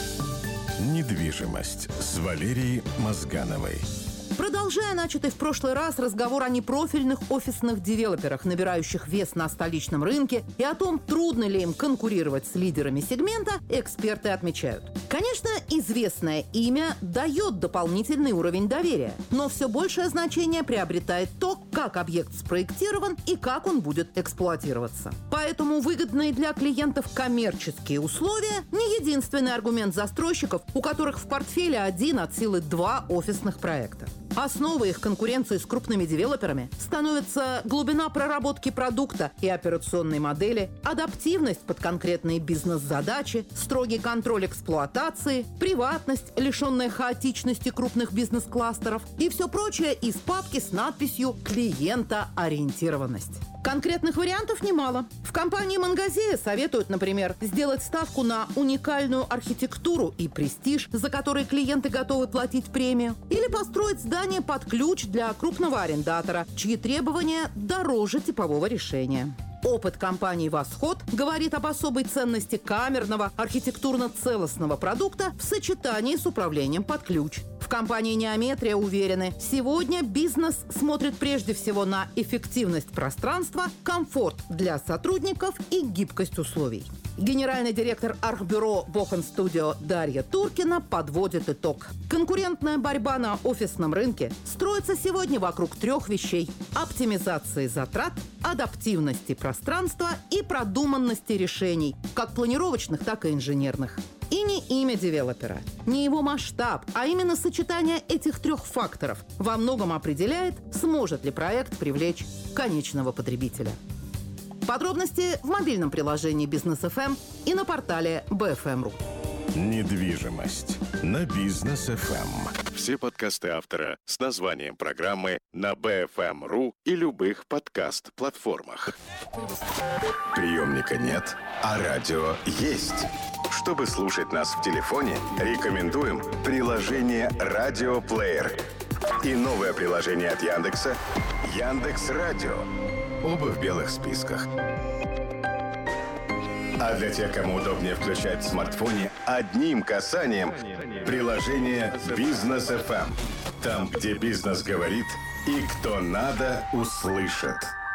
Недвижимость с Валерией Мозгановой. Продолжая начатый в прошлый раз разговор о непрофильных офисных девелоперах, набирающих вес на столичном рынке, и о том, трудно ли им конкурировать с лидерами сегмента, эксперты отмечают. Конечно, известное имя дает дополнительный уровень доверия, но все большее значение приобретает то, как объект спроектирован и как он будет эксплуатироваться. Поэтому выгодные для клиентов коммерческие условия – не единственный аргумент застройщиков, у которых в портфеле 1 от силы 2 офисных проекта. Основой их конкуренции с крупными девелоперами становится глубина проработки продукта и операционной модели, адаптивность под конкретные бизнес-задачи, строгий контроль эксплуатации, приватность, лишенная хаотичности крупных бизнес-кластеров и все прочее из папки с надписью «Клиентоориентированность». Конкретных вариантов немало. В компании «Мангазея» советуют, например, сделать ставку на уникальную архитектуру и престиж, за который клиенты готовы платить премию, или построить здание под ключ для крупного арендатора, чьи требования дороже типового решения. Опыт компании «Восход» говорит об особой ценности камерного, архитектурно-целостного продукта в сочетании с управлением под ключ. В компании «Неометрия» уверены, сегодня бизнес смотрит прежде всего на эффективность пространства, комфорт для сотрудников и гибкость условий. Генеральный директор архбюро «Бохан Студио» Дарья Туркина подводит итог. Конкурентная борьба на офисном рынке строится сегодня вокруг 3 вещей: оптимизации затрат, адаптивности пространства и продуманности решений, как планировочных, так и инженерных. И не имя девелопера, не его масштаб, а именно сочетание этих 3 факторов во многом определяет, сможет ли проект привлечь конечного потребителя. Подробности в мобильном приложении Бизнес ФМ и на портале BFM.ru. Недвижимость на Бизнес ФМ. Все подкасты автора с названием программы на BFM.ru и любых подкаст-платформах. Приемника нет, а радио есть. Чтобы слушать нас в телефоне, рекомендуем приложение «Радиоплеер» и новое приложение от Яндекса «Яндекс.Радио». Оба в белых списках. А для тех, кому удобнее включать в смартфоне одним касанием приложение «Бизнес ФМ». Там, где бизнес говорит, И кто надо, услышит.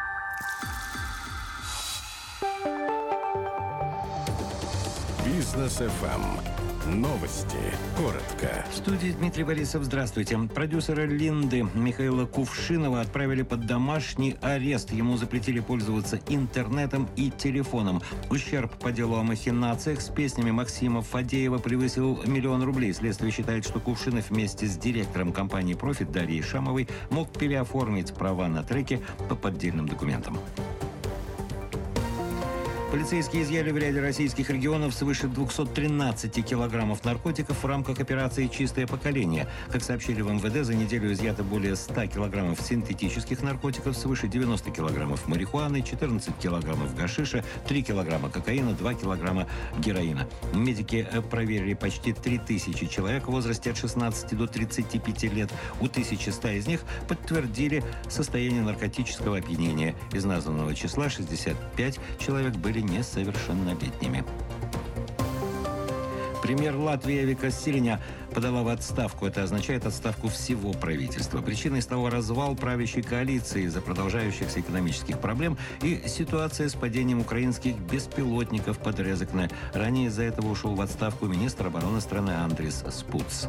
Бизнес ФМ. Новости. Коротко. В студии Дмитрий Борисов. Здравствуйте. Продюсера Линды Михаила Кувшинова отправили под домашний арест. Ему запретили пользоваться интернетом и телефоном. Ущерб по делу о махинациях с песнями Максима Фадеева превысил 1 миллион рублей. Следствие считает, что Кувшинов вместе с директором компании «Профит» Дарьей Шамовой мог переоформить права на треки по поддельным документам. Полицейские изъяли в ряде российских регионов свыше 213 килограммов наркотиков в рамках операции «Чистое поколение». Как сообщили в МВД, за неделю изъято более 100 килограммов синтетических наркотиков, свыше 90 килограммов марихуаны, 14 килограммов гашиша, 3 килограмма кокаина, 2 килограмма героина. Медики проверили почти 3000 человек в возрасте от 16 до 35 лет. У 1100 из них подтвердили состояние наркотического опьянения. Из названного числа 65 человек были несовершеннолетними. Премьер Латвии Вика Силиня подала в отставку. Это означает отставку всего правительства. Причиной стал развал правящей коалиции из-за продолжающихся экономических проблем и ситуация с падением украинских беспилотников под Резекне. Ранее из-за этого ушел в отставку министр обороны страны Андрис Спуц.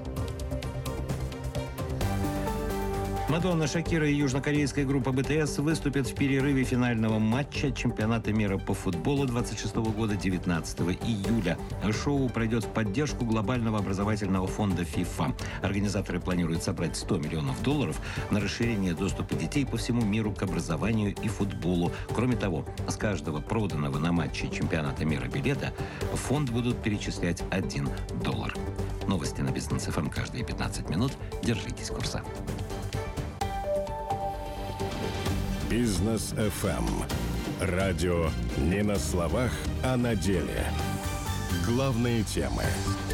Мадонна, Шакира и южнокорейская группа БТС выступят в перерыве финального матча чемпионата мира по футболу 26 года 19 июля. Шоу пройдет в поддержку глобального образовательного фонда ФИФА. Организаторы планируют собрать $100 миллионов на расширение доступа детей по всему миру к образованию и футболу. Кроме того, с каждого проданного на матче чемпионата мира билета в фонд будут перечислять $1. Новости на Бизнес ФМ каждые 15 минут. Держитесь курса. Бизнес ФМ. Радио не на словах, а на деле. Главные темы.